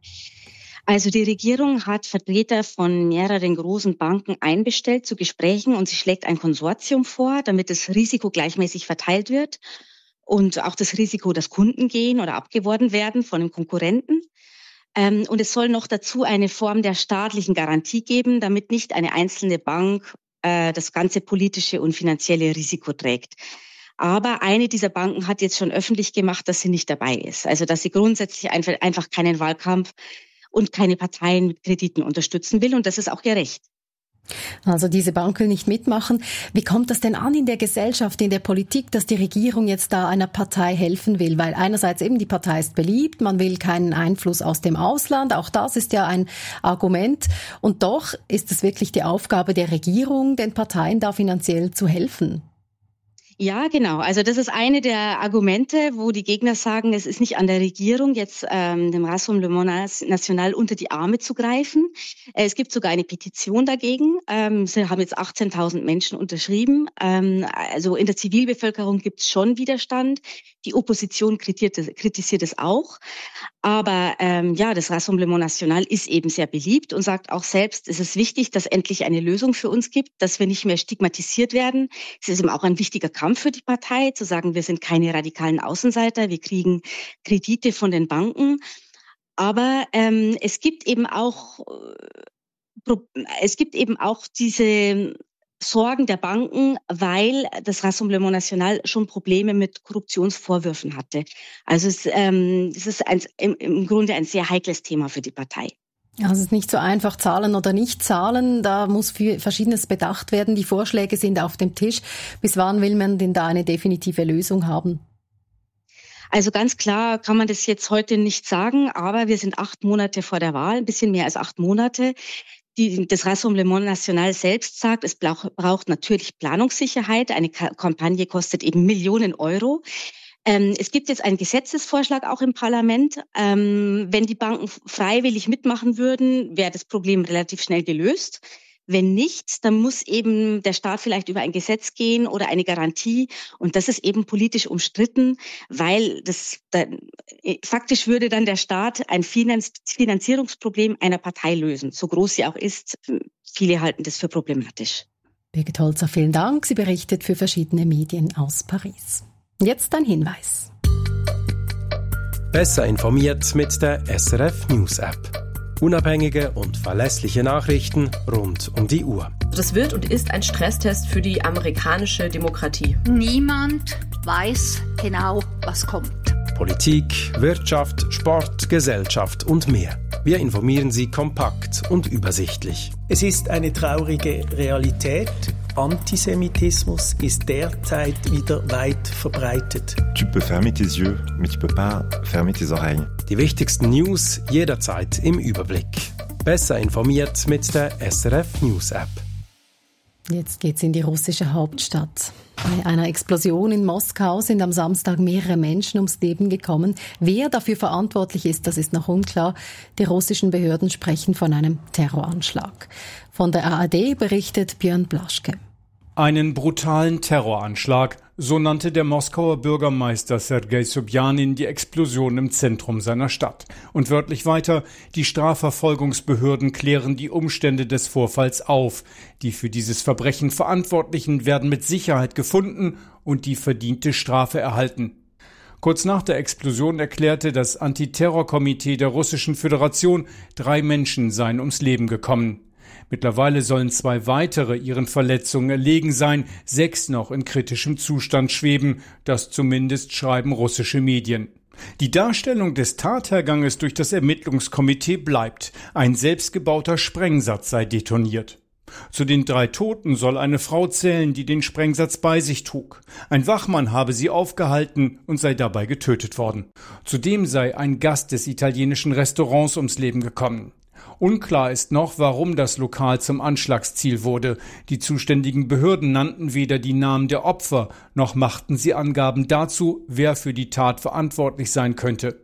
Also die Regierung hat Vertreter von mehreren großen Banken einbestellt zu Gesprächen und sie schlägt ein Konsortium vor, damit das Risiko gleichmäßig verteilt wird und auch das Risiko, dass Kunden gehen oder abgeworben werden von einem Konkurrenten. Und es soll noch dazu eine Form der staatlichen Garantie geben, damit nicht eine einzelne Bank äh, das ganze politische und finanzielle Risiko trägt. Aber eine dieser Banken hat jetzt schon öffentlich gemacht, dass sie nicht dabei ist. Also dass sie grundsätzlich einfach, einfach keinen Wahlkampf und keine Parteien mit Krediten unterstützen will. Und das ist auch ihr Recht. Also diese Bank will nicht mitmachen. Wie kommt das denn an in der Gesellschaft, in der Politik, dass die Regierung jetzt da einer Partei helfen will? Weil einerseits eben die Partei ist beliebt, man will keinen Einfluss aus dem Ausland, auch das ist ja ein Argument. Und doch ist es wirklich die Aufgabe der Regierung, den Parteien da finanziell zu helfen. Ja, genau. Also das ist eine der Argumente, wo die Gegner sagen, es ist nicht an der Regierung, jetzt ähm, dem Rassemblement National unter die Arme zu greifen. Es gibt sogar eine Petition dagegen. Ähm, sie haben jetzt achtzehntausend Menschen unterschrieben. Ähm, also in der Zivilbevölkerung gibt es schon Widerstand. Die Opposition kritisiert, kritisiert es auch. Aber ähm, ja, das Rassemblement National ist eben sehr beliebt und sagt auch selbst, es ist wichtig, dass endlich eine Lösung für uns gibt, dass wir nicht mehr stigmatisiert werden. Es ist eben auch ein wichtiger Kampf für die Partei, zu sagen, wir sind keine radikalen Außenseiter, wir kriegen Kredite von den Banken. Aber ähm, es gibt eben auch äh, es gibt eben auch diese Sorgen der Banken, weil das Rassemblement National schon Probleme mit Korruptionsvorwürfen hatte. Also es, ähm, es ist ein, im, im Grunde ein sehr heikles Thema für die Partei. Also es ist nicht so einfach, zahlen oder nicht zahlen. Da muss viel Verschiedenes bedacht werden. Die Vorschläge sind auf dem Tisch. Bis wann will man denn da eine definitive Lösung haben? Also ganz klar kann man das jetzt heute nicht sagen, aber wir sind acht Monate vor der Wahl, ein bisschen mehr als acht Monate. Die, das Rassemblement National selbst sagt, es braucht, braucht natürlich Planungssicherheit. Eine Ka- Kampagne kostet eben Millionen Euro. Ähm, es gibt jetzt einen Gesetzesvorschlag auch im Parlament. Ähm, wenn die Banken freiwillig mitmachen würden, wäre das Problem relativ schnell gelöst. Wenn nicht, dann muss eben der Staat vielleicht über ein Gesetz gehen oder eine Garantie. Und das ist eben politisch umstritten, weil das dann, faktisch würde dann der Staat ein Finanz- Finanzierungsproblem einer Partei lösen, so groß sie auch ist. Viele halten das für problematisch. Birgit Holzer, vielen Dank. Sie berichtet für verschiedene Medien aus Paris. Jetzt ein Hinweis. Besser informiert mit der S R F News App. Unabhängige und verlässliche Nachrichten rund um die Uhr. Das wird und ist ein Stresstest für die amerikanische Demokratie. Niemand weiß genau, was kommt. Politik, Wirtschaft, Sport, Gesellschaft und mehr. Wir informieren Sie kompakt und übersichtlich. Es ist eine traurige Realität. Antisemitismus ist derzeit wieder weit verbreitet. Tu peux fermer tes yeux, mais tu peux pas fermer tes oreilles. Die wichtigsten News jederzeit im Überblick. Besser informiert mit der S R F News App. Jetzt geht's in die russische Hauptstadt. Bei einer Explosion in Moskau sind am Samstag mehrere Menschen ums Leben gekommen. Wer dafür verantwortlich ist, das ist noch unklar. Die russischen Behörden sprechen von einem Terroranschlag. Von der A R D berichtet Björn Blaschke. Einen brutalen Terroranschlag, so nannte der Moskauer Bürgermeister Sergei Sobjanin die Explosion im Zentrum seiner Stadt. Und wörtlich weiter, die Strafverfolgungsbehörden klären die Umstände des Vorfalls auf. Die für dieses Verbrechen Verantwortlichen werden mit Sicherheit gefunden und die verdiente Strafe erhalten. Kurz nach der Explosion erklärte das Antiterrorkomitee der Russischen Föderation, drei Menschen seien ums Leben gekommen. Mittlerweile sollen zwei weitere ihren Verletzungen erlegen sein, sechs noch in kritischem Zustand schweben, das zumindest schreiben russische Medien. Die Darstellung des Tatherganges durch das Ermittlungskomitee bleibt. Ein selbstgebauter Sprengsatz sei detoniert. Zu den drei Toten soll eine Frau zählen, die den Sprengsatz bei sich trug. Ein Wachmann habe sie aufgehalten und sei dabei getötet worden. Zudem sei ein Gast des italienischen Restaurants ums Leben gekommen. Unklar ist noch, warum das Lokal zum Anschlagsziel wurde. Die zuständigen Behörden nannten weder die Namen der Opfer, noch machten sie Angaben dazu, wer für die Tat verantwortlich sein könnte.